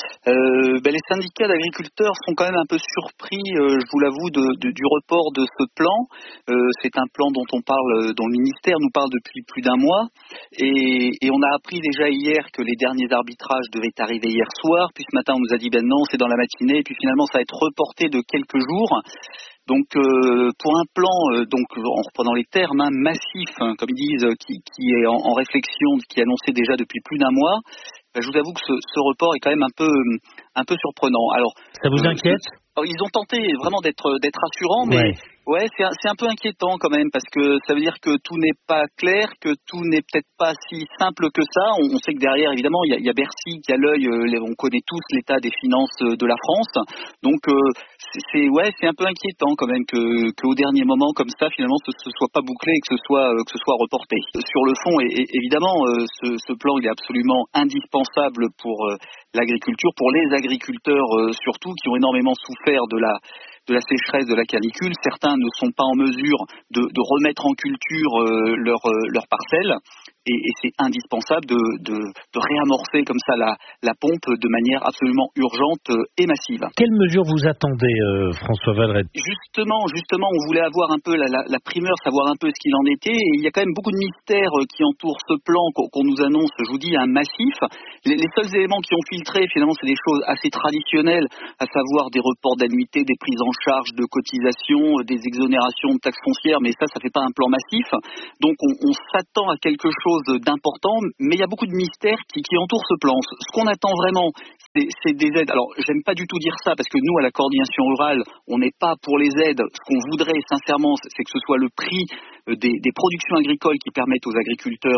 S15: Les syndicats d'agriculteurs sont quand même un peu surpris, je vous l'avoue, du report de ce plan. C'est un plan dont on parle, dont le ministère nous parle depuis plus d'1 mois. Et on a appris déjà hier que les derniers arbitrages devaient arriver hier soir. Puis ce matin, on nous a dit non, c'est dans la matinée. Et puis finalement, ça va être reporté de quelques jours. Donc pour un plan, en reprenant les termes, massif, comme ils disent, qui est en réflexion, qui est annoncé déjà depuis plus d'1 mois, je vous avoue que ce report est quand même un peu surprenant. Alors,
S4: ça vous inquiète ?
S15: Ils ont tenté vraiment d'être rassurants, mais ouais, c'est un peu inquiétant quand même, parce que ça veut dire que tout n'est pas clair, que tout n'est peut-être pas si simple que ça. On sait que derrière, évidemment, il y a Bercy qui a l'œil, on connaît tous l'état des finances de la France, donc c'est un peu inquiétant quand même qu'au dernier moment, comme ça, finalement, ce soit pas bouclé et que ce soit reporté. Sur le fond, évidemment, ce plan, il est absolument indispensable pour l'agriculture, pour les agriculteurs surtout, qui ont énormément souffert de la sécheresse, de la canicule. Certains ne sont pas en mesure de remettre en culture leurs parcelles. Et c'est indispensable de réamorcer comme ça la pompe de manière absolument urgente et massive.
S4: Quelles mesures vous attendez, François Valrette ?
S15: Justement, on voulait avoir un peu la primeur, savoir un peu ce qu'il en était. Et il y a quand même beaucoup de mystères qui entourent ce plan qu'on nous annonce, je vous dis, un massif. Les seuls éléments qui ont filtré, finalement, c'est des choses assez traditionnelles, à savoir des reports d'annuités, des prises en charge de cotisations, des exonérations de taxes foncières, mais ça fait pas un plan massif. Donc on s'attend à quelque chose d'important, mais il y a beaucoup de mystères qui entourent ce plan. Ce qu'on attend vraiment, c'est des aides. Alors, j'aime pas du tout dire ça, parce que nous, à la coordination rurale, on n'est pas pour les aides. Ce qu'on voudrait, sincèrement, c'est que ce soit le prix des productions agricoles qui permettent aux agriculteurs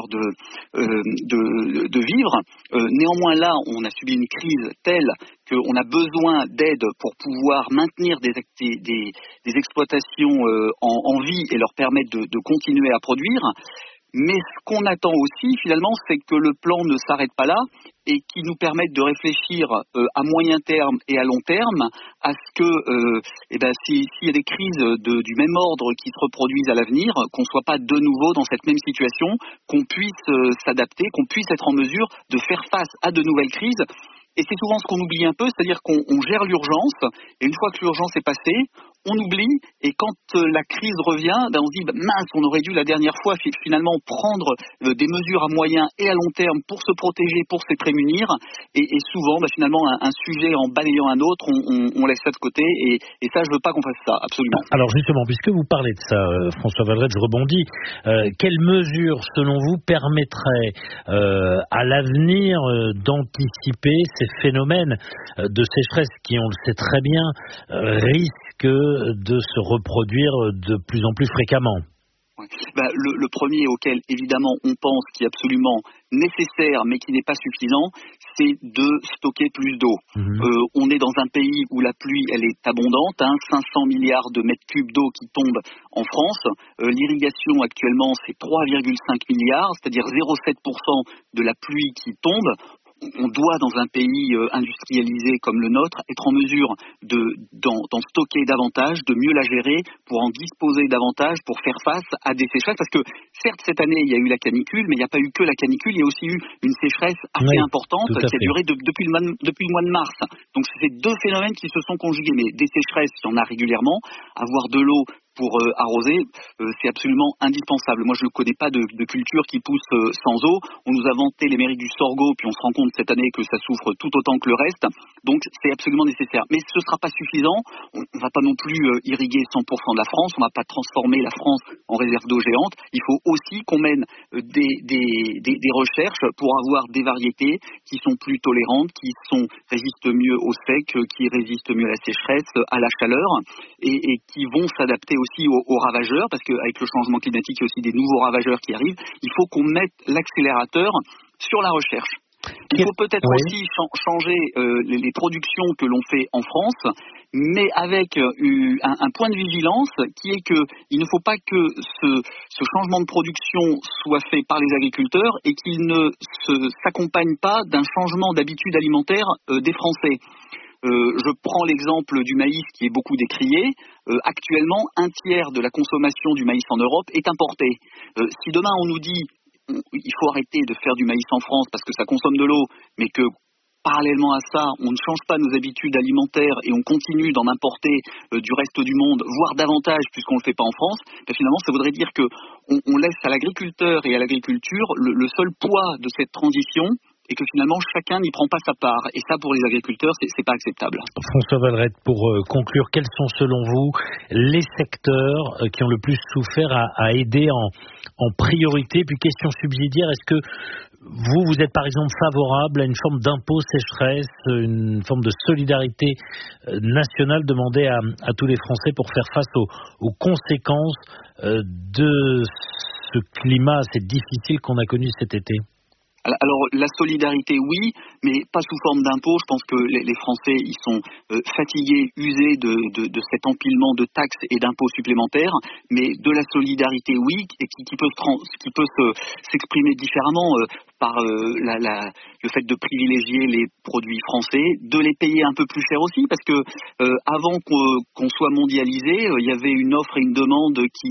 S15: de vivre. Néanmoins, là, on a subi une crise telle qu'on a besoin d'aide pour pouvoir maintenir des exploitations en vie et leur permettre de continuer à produire. Mais ce qu'on attend aussi, finalement, c'est que le plan ne s'arrête pas là et qu'il nous permette de réfléchir à moyen terme et à long terme à ce que, s'il y a des crises du même ordre qui se reproduisent à l'avenir, qu'on ne soit pas de nouveau dans cette même situation, qu'on puisse s'adapter, qu'on puisse être en mesure de faire face à de nouvelles crises. Et c'est souvent ce qu'on oublie un peu, c'est-à-dire qu'on gère l'urgence, et une fois que l'urgence est passée, on oublie, et quand la crise revient, on se dit, mince, on aurait dû la dernière fois finalement prendre des mesures à moyen et à long terme pour se protéger, pour se prémunir, et souvent, finalement, un sujet en balayant un autre, on laisse ça de côté, et ça, je veux pas qu'on fasse ça, absolument.
S4: Alors justement, puisque vous parlez de ça, François Valrette, je rebondis, quelles mesures, selon vous, permettraient à l'avenir d'anticiper ces phénomènes de sécheresse qui, on le sait très bien, risquent de se reproduire de plus en plus fréquemment?
S15: Le premier auquel, évidemment, on pense qui est absolument nécessaire, mais qui n'est pas suffisant, c'est de stocker plus d'eau. On est dans un pays où la pluie, elle est abondante, 500 milliards de mètres cubes d'eau qui tombent en France. L'irrigation, actuellement, c'est 3,5 milliards, c'est-à-dire 0,7% de la pluie qui tombe. On doit, dans un pays industrialisé comme le nôtre, être en mesure d'en stocker davantage, de mieux la gérer, pour en disposer davantage, pour faire face à des sécheresses. Parce que, certes, cette année, il y a eu la canicule, mais il n'y a pas eu que la canicule, il y a aussi eu une sécheresse assez importante qui a duré depuis le mois de mars. Donc, c'est deux phénomènes qui se sont conjugués. Mais des sécheresses, il y en a régulièrement. Avoir de l'eau pour arroser, c'est absolument indispensable. Moi, je ne connais pas de culture qui pousse sans eau. On nous a vanté les mérites du sorgho, puis on se rend compte cette année que ça souffre tout autant que le reste. Donc, c'est absolument nécessaire. Mais ce ne sera pas suffisant. On ne va pas non plus irriguer 100% de la France. On ne va pas transformer la France en réserve d'eau géante. Il faut aussi qu'on mène des recherches pour avoir des variétés qui sont plus tolérantes, qui résistent mieux au sec, qui résistent mieux à la sécheresse, à la chaleur, et qui vont s'adapter aussi aux ravageurs, parce qu'avec le changement climatique, il y a aussi des nouveaux ravageurs qui arrivent. Il faut qu'on mette l'accélérateur sur la recherche. Il faut peut-être aussi changer les productions que l'on fait en France, mais avec un point de vigilance qui est qu'il ne faut pas que ce changement de production soit fait par les agriculteurs et qu'il ne s'accompagne pas d'un changement d'habitude alimentaire des Français. Je prends l'exemple du maïs qui est beaucoup décrié. Actuellement, 1/3 de la consommation du maïs en Europe est importée. Si demain on nous dit il faut arrêter de faire du maïs en France parce que ça consomme de l'eau, mais que parallèlement à ça, on ne change pas nos habitudes alimentaires et on continue d'en importer du reste du monde, voire davantage puisqu'on ne le fait pas en France, finalement ça voudrait dire qu'on laisse à l'agriculteur et à l'agriculture le seul poids de cette transition, et que finalement chacun n'y prend pas sa part. Et ça, pour les agriculteurs, c'est pas acceptable.
S4: François Valrette, pour conclure, quels sont selon vous les secteurs qui ont le plus souffert à aider en priorité? Puis question subsidiaire, est-ce que Vous êtes par exemple favorable à une forme d'impôt sécheresse, une forme de solidarité nationale demandée à tous les Français pour faire face aux conséquences de ce climat assez difficile qu'on a connu cet été?
S15: Alors la solidarité oui, mais pas sous forme d'impôt. Je pense que les Français ils sont fatigués, usés de cet empilement de taxes et d'impôts supplémentaires, mais de la solidarité oui, et qui peut s'exprimer différemment par le fait de privilégier les produits français, de les payer un peu plus cher aussi, parce que avant qu'on soit mondialisé, il y avait une offre et une demande qui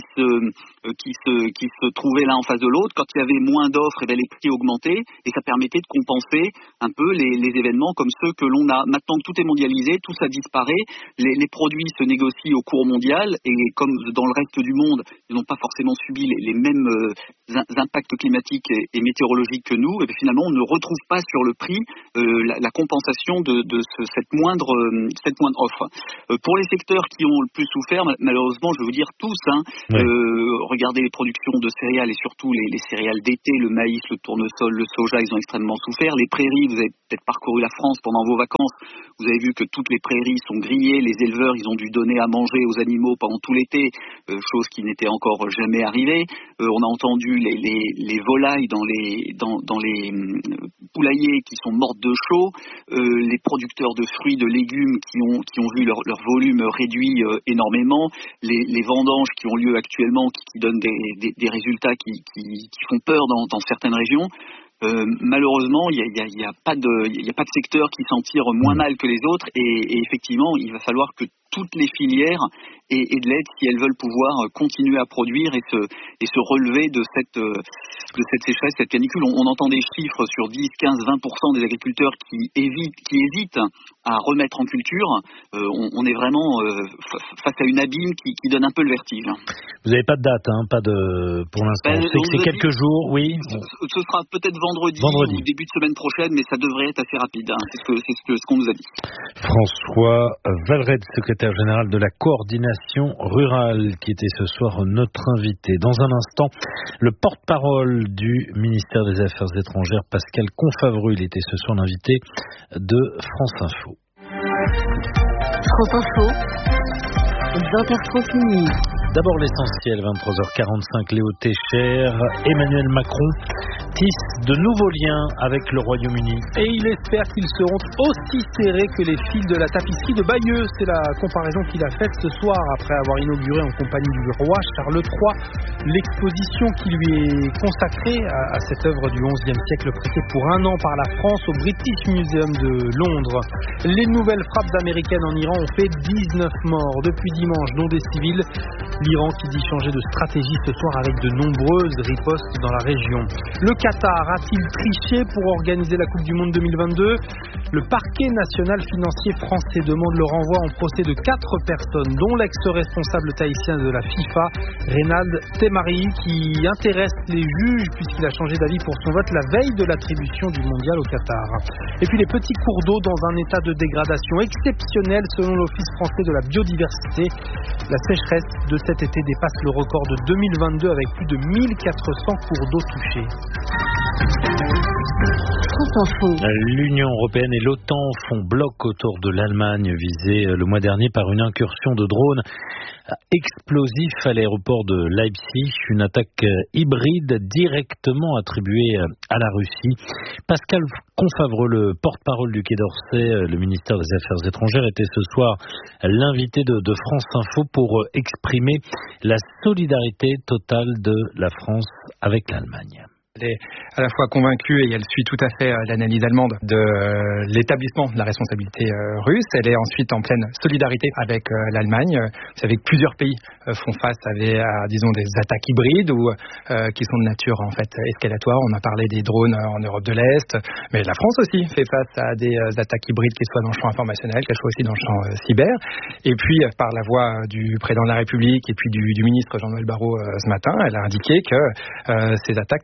S15: se trouvaient l'un en face de l'autre. Quand il y avait moins d'offres, et les prix augmentaient. Et ça permettait de compenser un peu les événements comme ceux que l'on a. Maintenant que tout est mondialisé, tout ça disparaît, les produits se négocient au cours mondial et comme dans le reste du monde, ils n'ont pas forcément subi les mêmes impacts climatiques et météorologiques que nous, et finalement on ne retrouve pas sur le prix la compensation de cette moindre offre. Pour les secteurs qui ont le plus souffert, malheureusement, je veux dire tous, regardez les productions de céréales et surtout les céréales d'été, le maïs, le tournesol, le soja, ils ont extrêmement souffert. Les prairies, vous avez peut-être parcouru la France pendant vos vacances, vous avez vu que toutes les prairies sont grillées, les éleveurs, ils ont dû donner à manger aux animaux pendant tout l'été, chose qui n'était encore jamais arrivée. On a entendu les volailles dans les poulaillers qui sont mortes de chaud, les producteurs de fruits, de légumes qui ont vu leur volume réduit énormément, les vendanges qui ont lieu actuellement, qui donnent des résultats qui font peur dans certaines régions. Malheureusement, il y a pas de secteur qui s'en tire moins mal que les autres et effectivement, il va falloir que toutes les filières aient de l'aide si elles veulent pouvoir continuer à produire et se relever de cette sécheresse, cette canicule. On entend des chiffres sur 10, 15, 20% des agriculteurs qui hésitent à remettre en culture. On est vraiment face à une abîme qui donne un peu le vertige.
S4: Vous n'avez pas de date, pas pour l'instant. C'est quelques jours, oui.
S15: Ce sera peut-être vendredi ou début de semaine prochaine, mais ça devrait être assez rapide. C'est ce qu'on nous a dit.
S4: François Valred, secrétaire général de la coordination rurale, qui était ce soir notre invité. Dans un instant, le porte-parole du ministère des Affaires étrangères, Pascal Confavreux, il était ce soir l'invité de France Info.
S8: France Info, 20h30 minuit.
S4: D'abord l'essentiel, 23h45, Léo Técher, Emmanuel Macron tisse de nouveaux liens avec le Royaume-Uni.
S2: Et il espère qu'ils seront aussi serrés que les fils de la tapisserie de Bayeux. C'est la comparaison qu'il a faite ce soir après avoir inauguré en compagnie du roi Charles III l'exposition qui lui est consacrée à cette œuvre du XIe siècle prêtée pour un an par la France au British Museum de Londres. Les nouvelles frappes américaines en Iran ont fait 19 morts depuis dimanche, dont des civils. L'Iran qui dit changer de stratégie ce soir avec de nombreuses ripostes dans la région. Le Qatar a-t-il triché pour organiser la Coupe du Monde 2022 ? Le parquet national financier français demande le renvoi en procès de 4 personnes, dont l'ex-responsable tahitien de la FIFA, Reynald Temari, qui intéresse les juges puisqu'il a changé d'avis pour son vote la veille de l'attribution du mondial au Qatar. Et puis les petits cours d'eau dans un état de dégradation exceptionnel selon l'Office français de la biodiversité. La sécheresse de cet été dépasse le record de 2022 avec plus de 1400 cours d'eau touchés.
S4: L'Union européenne et l'OTAN font bloc autour de l'Allemagne visée le mois dernier par une incursion de drones explosifs à l'aéroport de Leipzig, une attaque hybride directement attribuée à la Russie. Pascal Confavreux, le porte-parole du Quai d'Orsay, le ministère des Affaires étrangères, était ce soir l'invité de France Info pour exprimer la solidarité totale de la France avec l'Allemagne.
S16: Elle est à la fois convaincue et elle suit tout à fait l'analyse allemande de l'établissement de la responsabilité russe. Elle est ensuite en pleine solidarité avec l'Allemagne. Vous savez que plusieurs pays font face à disons, des attaques hybrides ou qui sont de nature en fait escalatoire. On a parlé des drones en Europe de l'Est, mais la France aussi fait face à des attaques hybrides, qu'elles soient dans le champ informationnel, qu'elles soient aussi dans le champ cyber. Et puis, par la voix du président de la République et puis du ministre Jean-Noël Barrot ce matin, elle a indiqué que ces attaques ne seraient pas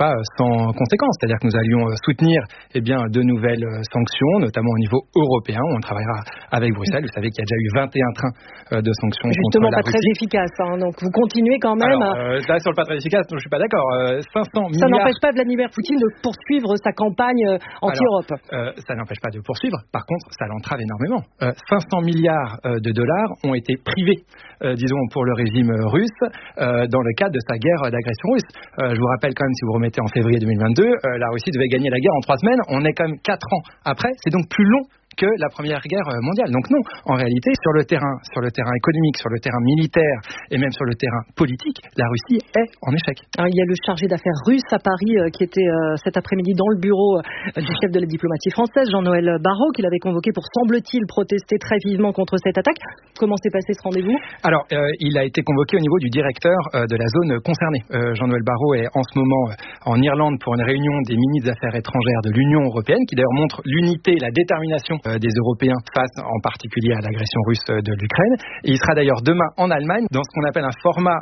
S16: pas sans conséquence. C'est-à-dire que nous allions soutenir de nouvelles sanctions, notamment au niveau européen, où on travaillera avec Bruxelles. Vous savez qu'il y a déjà eu 21 trains de sanctions
S17: justement
S16: contre la
S17: pas très efficace. Donc vous continuez quand même.
S16: Alors, là, sur le pas très efficace, je suis pas d'accord. 500 milliards.
S17: Ça n'empêche pas Vladimir Poutine de poursuivre sa campagne anti-Europe.
S16: Ça n'empêche pas de poursuivre. Par contre, ça l'entrave énormément. 500 milliards de dollars ont été privés, disons, pour le régime russe dans le cadre de sa guerre d'agression russe. Je vous rappelle quand même, si vous remettez en février 2022, la Russie devait gagner la guerre en 3 semaines. On est quand même 4 ans après. C'est donc plus long que la Première Guerre mondiale. Donc non, en réalité, sur le terrain économique, sur le terrain militaire et même sur le terrain politique, la Russie est en échec.
S17: Alors, il y a le chargé d'affaires russe à Paris qui était cet après-midi dans le bureau du chef de la diplomatie française, Jean-Noël Barrot, qu'il avait convoqué pour, semble-t-il, protester très vivement contre cette attaque. Comment s'est passé ce rendez-vous ?
S16: Alors, il a été convoqué au niveau du directeur de la zone concernée. Jean-Noël Barrot est en ce moment en Irlande pour une réunion des ministres des Affaires étrangères de l'Union européenne, qui d'ailleurs montre l'unité, la détermination des Européens face en particulier à l'agression russe de l'Ukraine. Et il sera d'ailleurs demain en Allemagne dans ce qu'on appelle le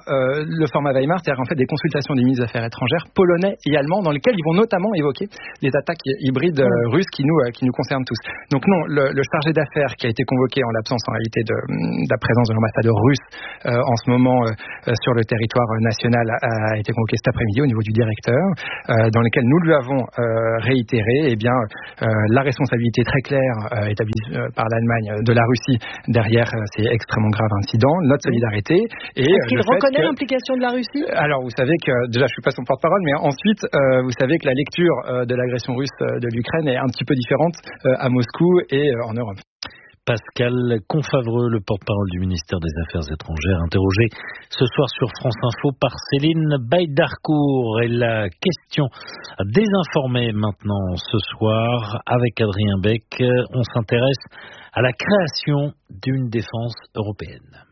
S16: format Weimar, c'est-à-dire en fait des consultations des ministres des Affaires étrangères polonais et allemands, dans lesquels ils vont notamment évoquer les attaques hybrides russes qui nous concernent tous. Donc non, le chargé d'affaires qui a été convoqué en l'absence en réalité de la présence de l'ambassadeur russe en ce moment sur le territoire national a été convoqué cet après-midi au niveau du directeur, dans lequel nous lui avons réitéré la responsabilité très claire établie par l'Allemagne de la Russie derrière ces extrêmement graves incidents, notre solidarité. Et
S17: est-ce qu'il reconnaît l'implication de la Russie ?
S16: Alors vous savez que, déjà je suis pas son porte-parole, mais ensuite vous savez que la lecture de l'agression russe de l'Ukraine est un petit peu différente à Moscou et en Europe.
S4: Pascal Confavreux, le porte-parole du ministère des Affaires étrangères, interrogé ce soir sur France Info par Céline Baïdarcourt. Et la question désinformée maintenant ce soir avec Adrien Beck. On s'intéresse à la création d'une défense européenne.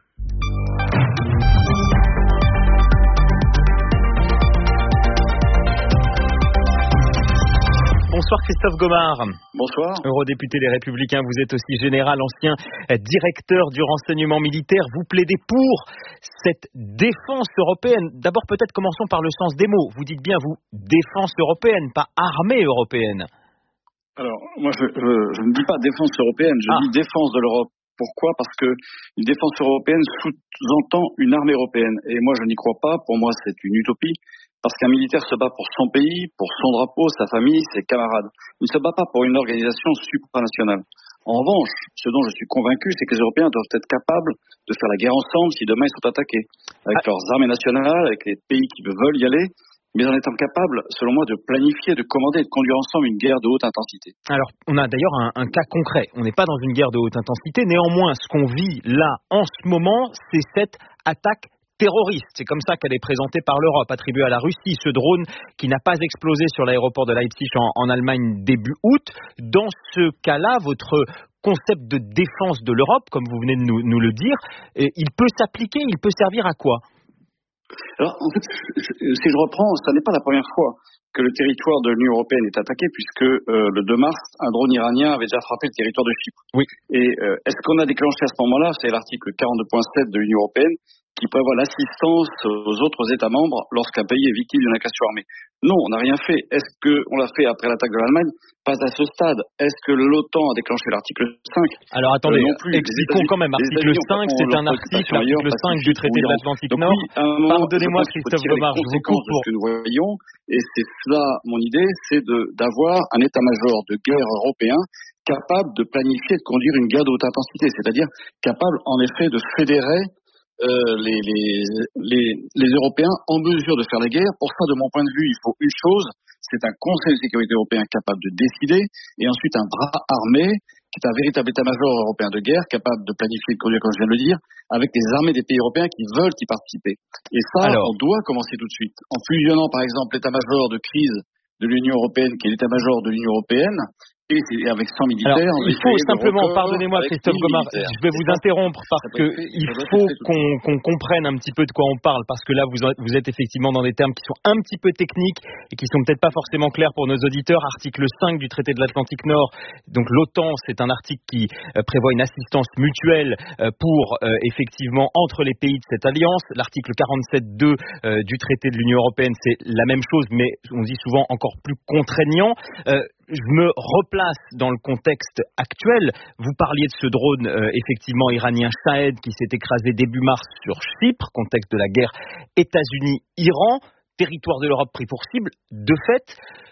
S18: Bonsoir Christophe Gomard.
S19: Bonsoir.
S18: Eurodéputé Les Républicains, vous êtes aussi général, ancien directeur du renseignement militaire. Vous plaidez pour cette défense européenne. D'abord, peut-être commençons par le sens des mots. Vous dites bien, vous, défense européenne, pas armée européenne.
S19: Alors, moi, je ne dis pas défense européenne, je dis défense de l'Europe. Pourquoi ? Parce que une défense européenne sous-entend une armée européenne. Et moi, je n'y crois pas. Pour moi, c'est une utopie. Parce qu'un militaire se bat pour son pays, pour son drapeau, sa famille, ses camarades. Il ne se bat pas pour une organisation supranationale. En revanche, ce dont je suis convaincu, c'est que les Européens doivent être capables de faire la guerre ensemble si demain ils sont attaqués. Avec leurs armées nationales, avec les pays qui veulent y aller, mais en étant capables, selon moi, de planifier, de commander et de conduire ensemble une guerre de haute intensité.
S18: Alors, on a d'ailleurs un cas concret. On n'est pas dans une guerre de haute intensité. Néanmoins, ce qu'on vit là, en ce moment, c'est cette attaque terroriste. C'est comme ça qu'elle est présentée par l'Europe, attribuée à la Russie. Ce drone qui n'a pas explosé sur l'aéroport de Leipzig en Allemagne début août. Dans ce cas-là, votre concept de défense de l'Europe, comme vous venez de nous le dire, il peut s'appliquer, il peut servir à quoi ?
S19: Alors, en fait, si je reprends, ça n'est pas la première fois que le territoire de l'Union européenne est attaqué, puisque le 2 mars, un drone iranien avait déjà frappé le territoire de Chypre.
S18: Oui.
S19: Et est-ce qu'on a déclenché à ce moment-là, c'est l'article 42.7 de l'Union européenne, qui prévoit l'assistance aux autres États membres lorsqu'un pays est victime d'une agression armée. Non, on n'a rien fait. Est-ce qu'on l'a fait après l'attaque de l'Allemagne ? Pas à ce stade. Est-ce que l'OTAN a déclaré l'article 5 ?
S18: Alors attendez, expliquons quand même. Article 5, c'est un article, l'article 5 du traité de l'Atlantique Nord. Pardonnez-moi Christophe Gomard, je vous coupe
S19: pour ce que nous voyons. Et c'est cela, mon idée, c'est d'avoir un état-major de guerre européen capable de planifier et de conduire une guerre de haute intensité. C'est-à-dire capable, en effet, de fédérer les Européens en mesure de faire la guerre. Pour ça, de mon point de vue, il faut une chose, c'est un Conseil de sécurité européen capable de décider, et ensuite un bras armé, qui est un véritable état-major européen de guerre, capable de planifier, de conduire, comme je viens de le dire, avec les armées des pays européens qui veulent y participer. Et ça, on doit commencer tout de suite. En fusionnant, par exemple, l'état-major de crise de l'Union européenne, qui est l'état-major de l'Union européenne, et avec 100 militaires.
S18: Alors, il faut simplement, pardonnez-moi Christophe Gomard, je vais vous interrompre parce que il faut qu'on comprenne un petit peu de quoi on parle, parce que là vous êtes effectivement dans des termes qui sont un petit peu techniques et qui sont peut-être pas forcément clairs pour nos auditeurs. Article 5 du traité de l'Atlantique Nord, donc l'OTAN, c'est un article qui prévoit une assistance mutuelle pour effectivement entre les pays de cette alliance. L'article 47.2 du traité de l'Union européenne, c'est la même chose, mais on dit souvent encore plus contraignant. Je me replace dans le contexte actuel. Vous parliez de ce drone effectivement iranien Shahed qui s'est écrasé début mars sur Chypre, contexte de la guerre États-Unis-Iran, territoire de l'Europe pris pour cible. De fait,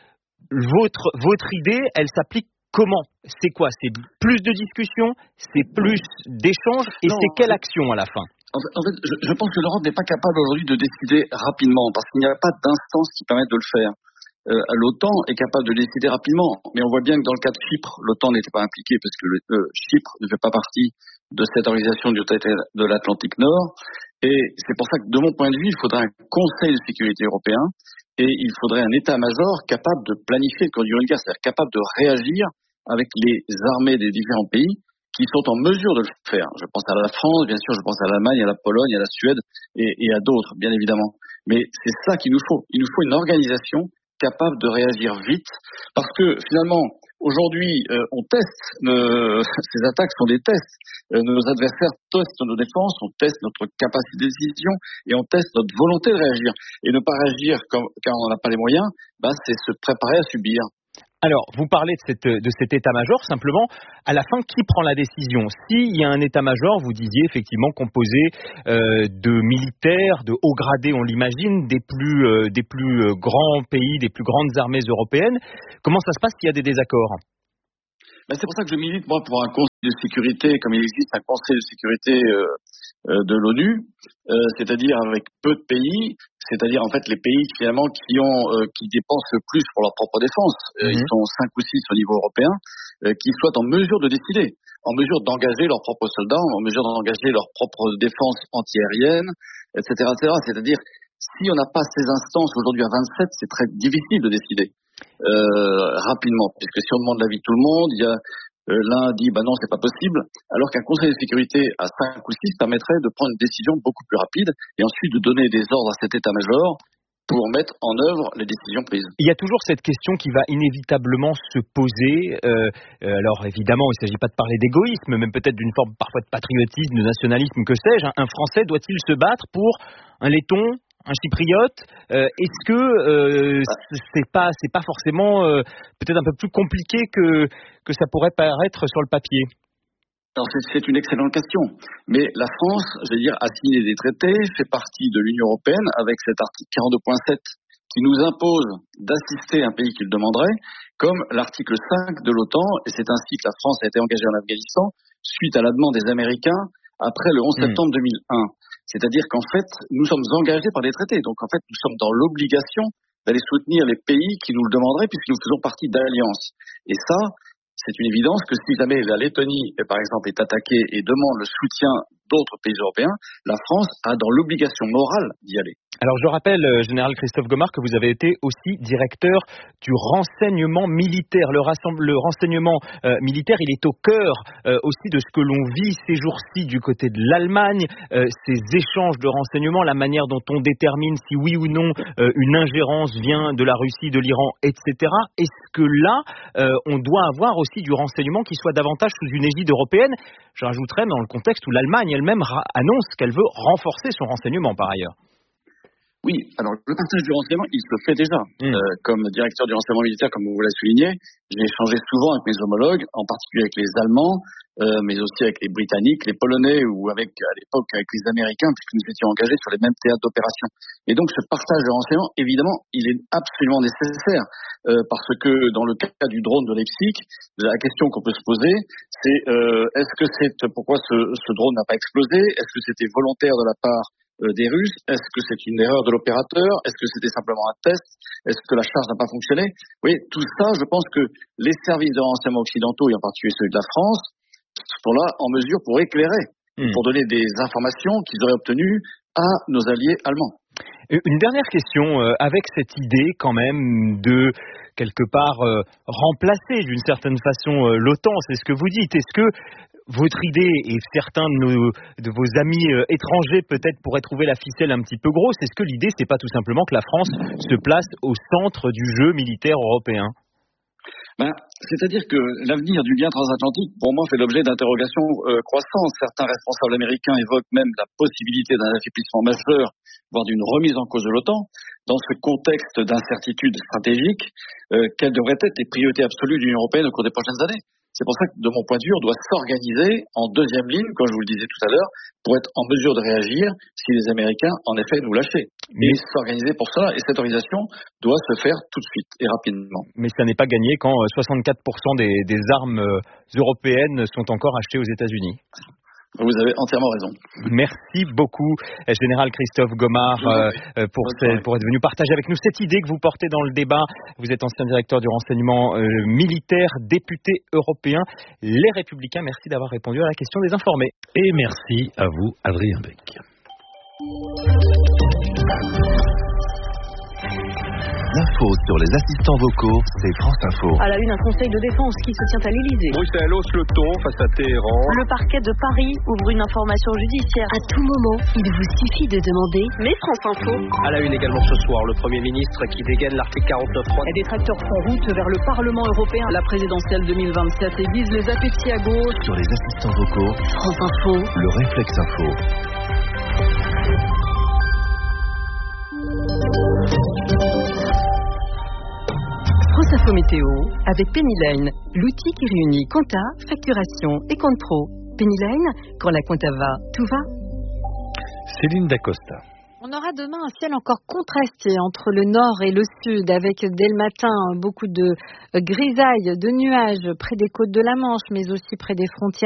S18: votre idée, elle s'applique comment? C'est quoi? C'est plus de discussions? C'est plus d'échanges? Et c'est quelle action à la fin?
S19: En fait, je pense que l'Europe n'est pas capable aujourd'hui de décider rapidement parce qu'il n'y a pas d'instance qui permette de le faire. L'OTAN est capable de décider rapidement, mais on voit bien que dans le cas de Chypre, l'OTAN n'était pas impliquée parce que Chypre ne fait pas partie de cette organisation du traité de l'Atlantique Nord. Et c'est pour ça que, de mon point de vue, il faudrait un Conseil de sécurité européen et il faudrait un état-major capable de planifier le conduire une guerre, c'est-à-dire capable de réagir avec les armées des différents pays qui sont en mesure de le faire. Je pense à la France, bien sûr, je pense à l'Allemagne, à la Pologne, à la Suède et à d'autres, bien évidemment. Mais c'est ça qu'il nous faut. Il nous faut une organisation capable de réagir vite, parce que finalement, aujourd'hui, on teste, ces attaques sont des tests. Nos adversaires testent nos défenses, on teste notre capacité de décision et on teste notre volonté de réagir. Et ne pas réagir car on n'a pas les moyens, c'est se préparer à subir.
S18: Alors, vous parlez de cet état-major, simplement, à la fin, qui prend la décision? S'il y a un état-major, vous disiez effectivement composé de militaires, de hauts gradés, on l'imagine, des plus grands pays, des plus grandes armées européennes. Comment ça se passe s'il y a des désaccords?
S19: C'est pour ça que je milite, moi, pour un Conseil de sécurité, comme il existe un Conseil de sécurité de l'ONU, c'est-à-dire avec peu de pays, c'est-à-dire en fait les pays finalement qui dépensent le plus pour leur propre défense. Ils sont 5 ou 6 au niveau européen, qui soient en mesure de décider, en mesure d'engager leurs propres soldats, en mesure d'engager leur propre défense antiaérienne, etc., etc. C'est-à-dire, si on n'a pas ces instances aujourd'hui à 27, c'est très difficile de décider rapidement, puisque si on demande l'avis de tout le monde, il y a l'un dit non, c'est pas possible, alors qu'un Conseil de sécurité à 5 ou 6 permettrait de prendre une décision beaucoup plus rapide et ensuite de donner des ordres à cet état-major pour mettre en œuvre les décisions prises.
S18: Il y a toujours cette question qui va inévitablement se poser. Alors évidemment, il ne s'agit pas de parler d'égoïsme, même peut-être d'une forme parfois de patriotisme, de nationalisme, que sais-je. Un Français doit-il se battre pour un letton, un chypriote? Est-ce que c'est pas forcément peut-être un peu plus compliqué que ça pourrait paraître sur le papier?
S19: Alors c'est une excellente question, mais la France, a signé des traités, fait partie de l'Union européenne avec cet article 42.7 qui nous impose d'assister un pays qui le demanderait, comme l'article 5 de l'OTAN, et c'est ainsi que la France a été engagée en Afghanistan suite à la demande des Américains après le 11 septembre 2001. C'est-à-dire qu'en fait, nous sommes engagés par des traités, donc en fait nous sommes dans l'obligation d'aller soutenir les pays qui nous le demanderaient puisque nous faisons partie d'alliances. Et ça, c'est une évidence que si jamais la Lettonie, par exemple, est attaquée et demande le soutien d'autres pays européens, la France a dans l'obligation morale d'y aller.
S18: Alors je rappelle, Général Christophe Gomard, que vous avez été aussi directeur du renseignement militaire. Le renseignement militaire, il est au cœur aussi de ce que l'on vit ces jours-ci du côté de l'Allemagne, ces échanges de renseignements, la manière dont on détermine si oui ou non une ingérence vient de la Russie, de l'Iran, etc. Est-ce que là, on doit avoir aussi du renseignement qui soit davantage sous une égide européenne? Je rajouterais dans le contexte où l'Allemagne elle-même annonce qu'elle veut renforcer son renseignement par ailleurs.
S19: Oui, alors le partage du renseignement, il se fait déjà. Comme directeur du renseignement militaire, comme vous l'avez souligné, j'ai échangé souvent avec mes homologues, en particulier avec les Allemands, mais aussi avec les Britanniques, les Polonais ou à l'époque avec les Américains, puisque nous étions engagés sur les mêmes théâtres d'opération. Et donc ce partage de renseignement, évidemment, il est absolument nécessaire, parce que dans le cas du drone de Leipzig, la question qu'on peut se poser, c'est pourquoi ce drone n'a pas explosé? Est-ce que c'était volontaire de la part des Russes? Est-ce que c'est une erreur de l'opérateur? Est-ce que c'était simplement un test? Est-ce que la charge n'a pas fonctionné? Oui, tout ça, je pense que les services de renseignement occidentaux, et en particulier celui de la France, sont là en mesure pour éclairer, pour donner des informations qu'ils auraient obtenues à nos alliés allemands.
S18: Une dernière question, avec cette idée quand même de quelque part remplacer d'une certaine façon l'OTAN, c'est ce que vous dites. Est-ce que votre idée et certains de vos amis étrangers peut-être pourraient trouver la ficelle un petit peu grosse? Est-ce que l'idée c'est pas tout simplement que la France se place au centre du jeu militaire européen?
S19: C'est-à-dire que l'avenir du lien transatlantique, pour moi, fait l'objet d'interrogations croissantes. Certains responsables américains évoquent même la possibilité d'un affaiblissement majeur, voire d'une remise en cause de l'OTAN. Dans ce contexte d'incertitude stratégique, quelles devraient être les priorités absolues de l'Union européenne au cours des prochaines années? C'est pour ça que, de mon point de vue, on doit s'organiser en deuxième ligne, comme je vous le disais tout à l'heure, pour être en mesure de réagir si les Américains, en effet, nous lâchaient. Et s'organiser pour cela, et cette organisation doit se faire tout de suite et rapidement.
S18: Mais ça n'est pas gagné quand 64% des armes européennes sont encore achetées aux États-Unis.
S19: Vous avez entièrement raison.
S18: Merci beaucoup, Général Christophe Gomard, pour être venu partager avec nous cette idée que vous portez dans le débat. Vous êtes ancien directeur du renseignement militaire, député européen Les Républicains. Merci d'avoir répondu à la question des informés.
S4: Et merci à vous, Adrien Beck.
S6: L'info sur les assistants vocaux, c'est France Info.
S8: À la une, un conseil de défense qui se tient à l'Élysée.
S7: Bruxelles hausse le ton face à Téhéran.
S8: Le parquet de Paris ouvre une information judiciaire. À tout moment, il vous suffit de demander mais France Info.
S7: À la une également ce soir, le Premier ministre qui dégaine l'article 49.3.
S9: Des tracteurs font route vers le Parlement européen. La présidentielle 2027 aiguise les appétits à gauche.
S6: Sur les assistants vocaux,
S8: France Info.
S6: Le réflexe info.
S8: France Info Météo avec Penny Lane, l'outil qui réunit compta, facturation et compte pro. Penny Lane, quand la compta va, tout va.
S4: Céline Dacosta.
S5: On aura demain un ciel encore contrasté entre le nord et le sud, avec dès le matin beaucoup de grisailles, de nuages près des côtes de la Manche, mais aussi près des frontières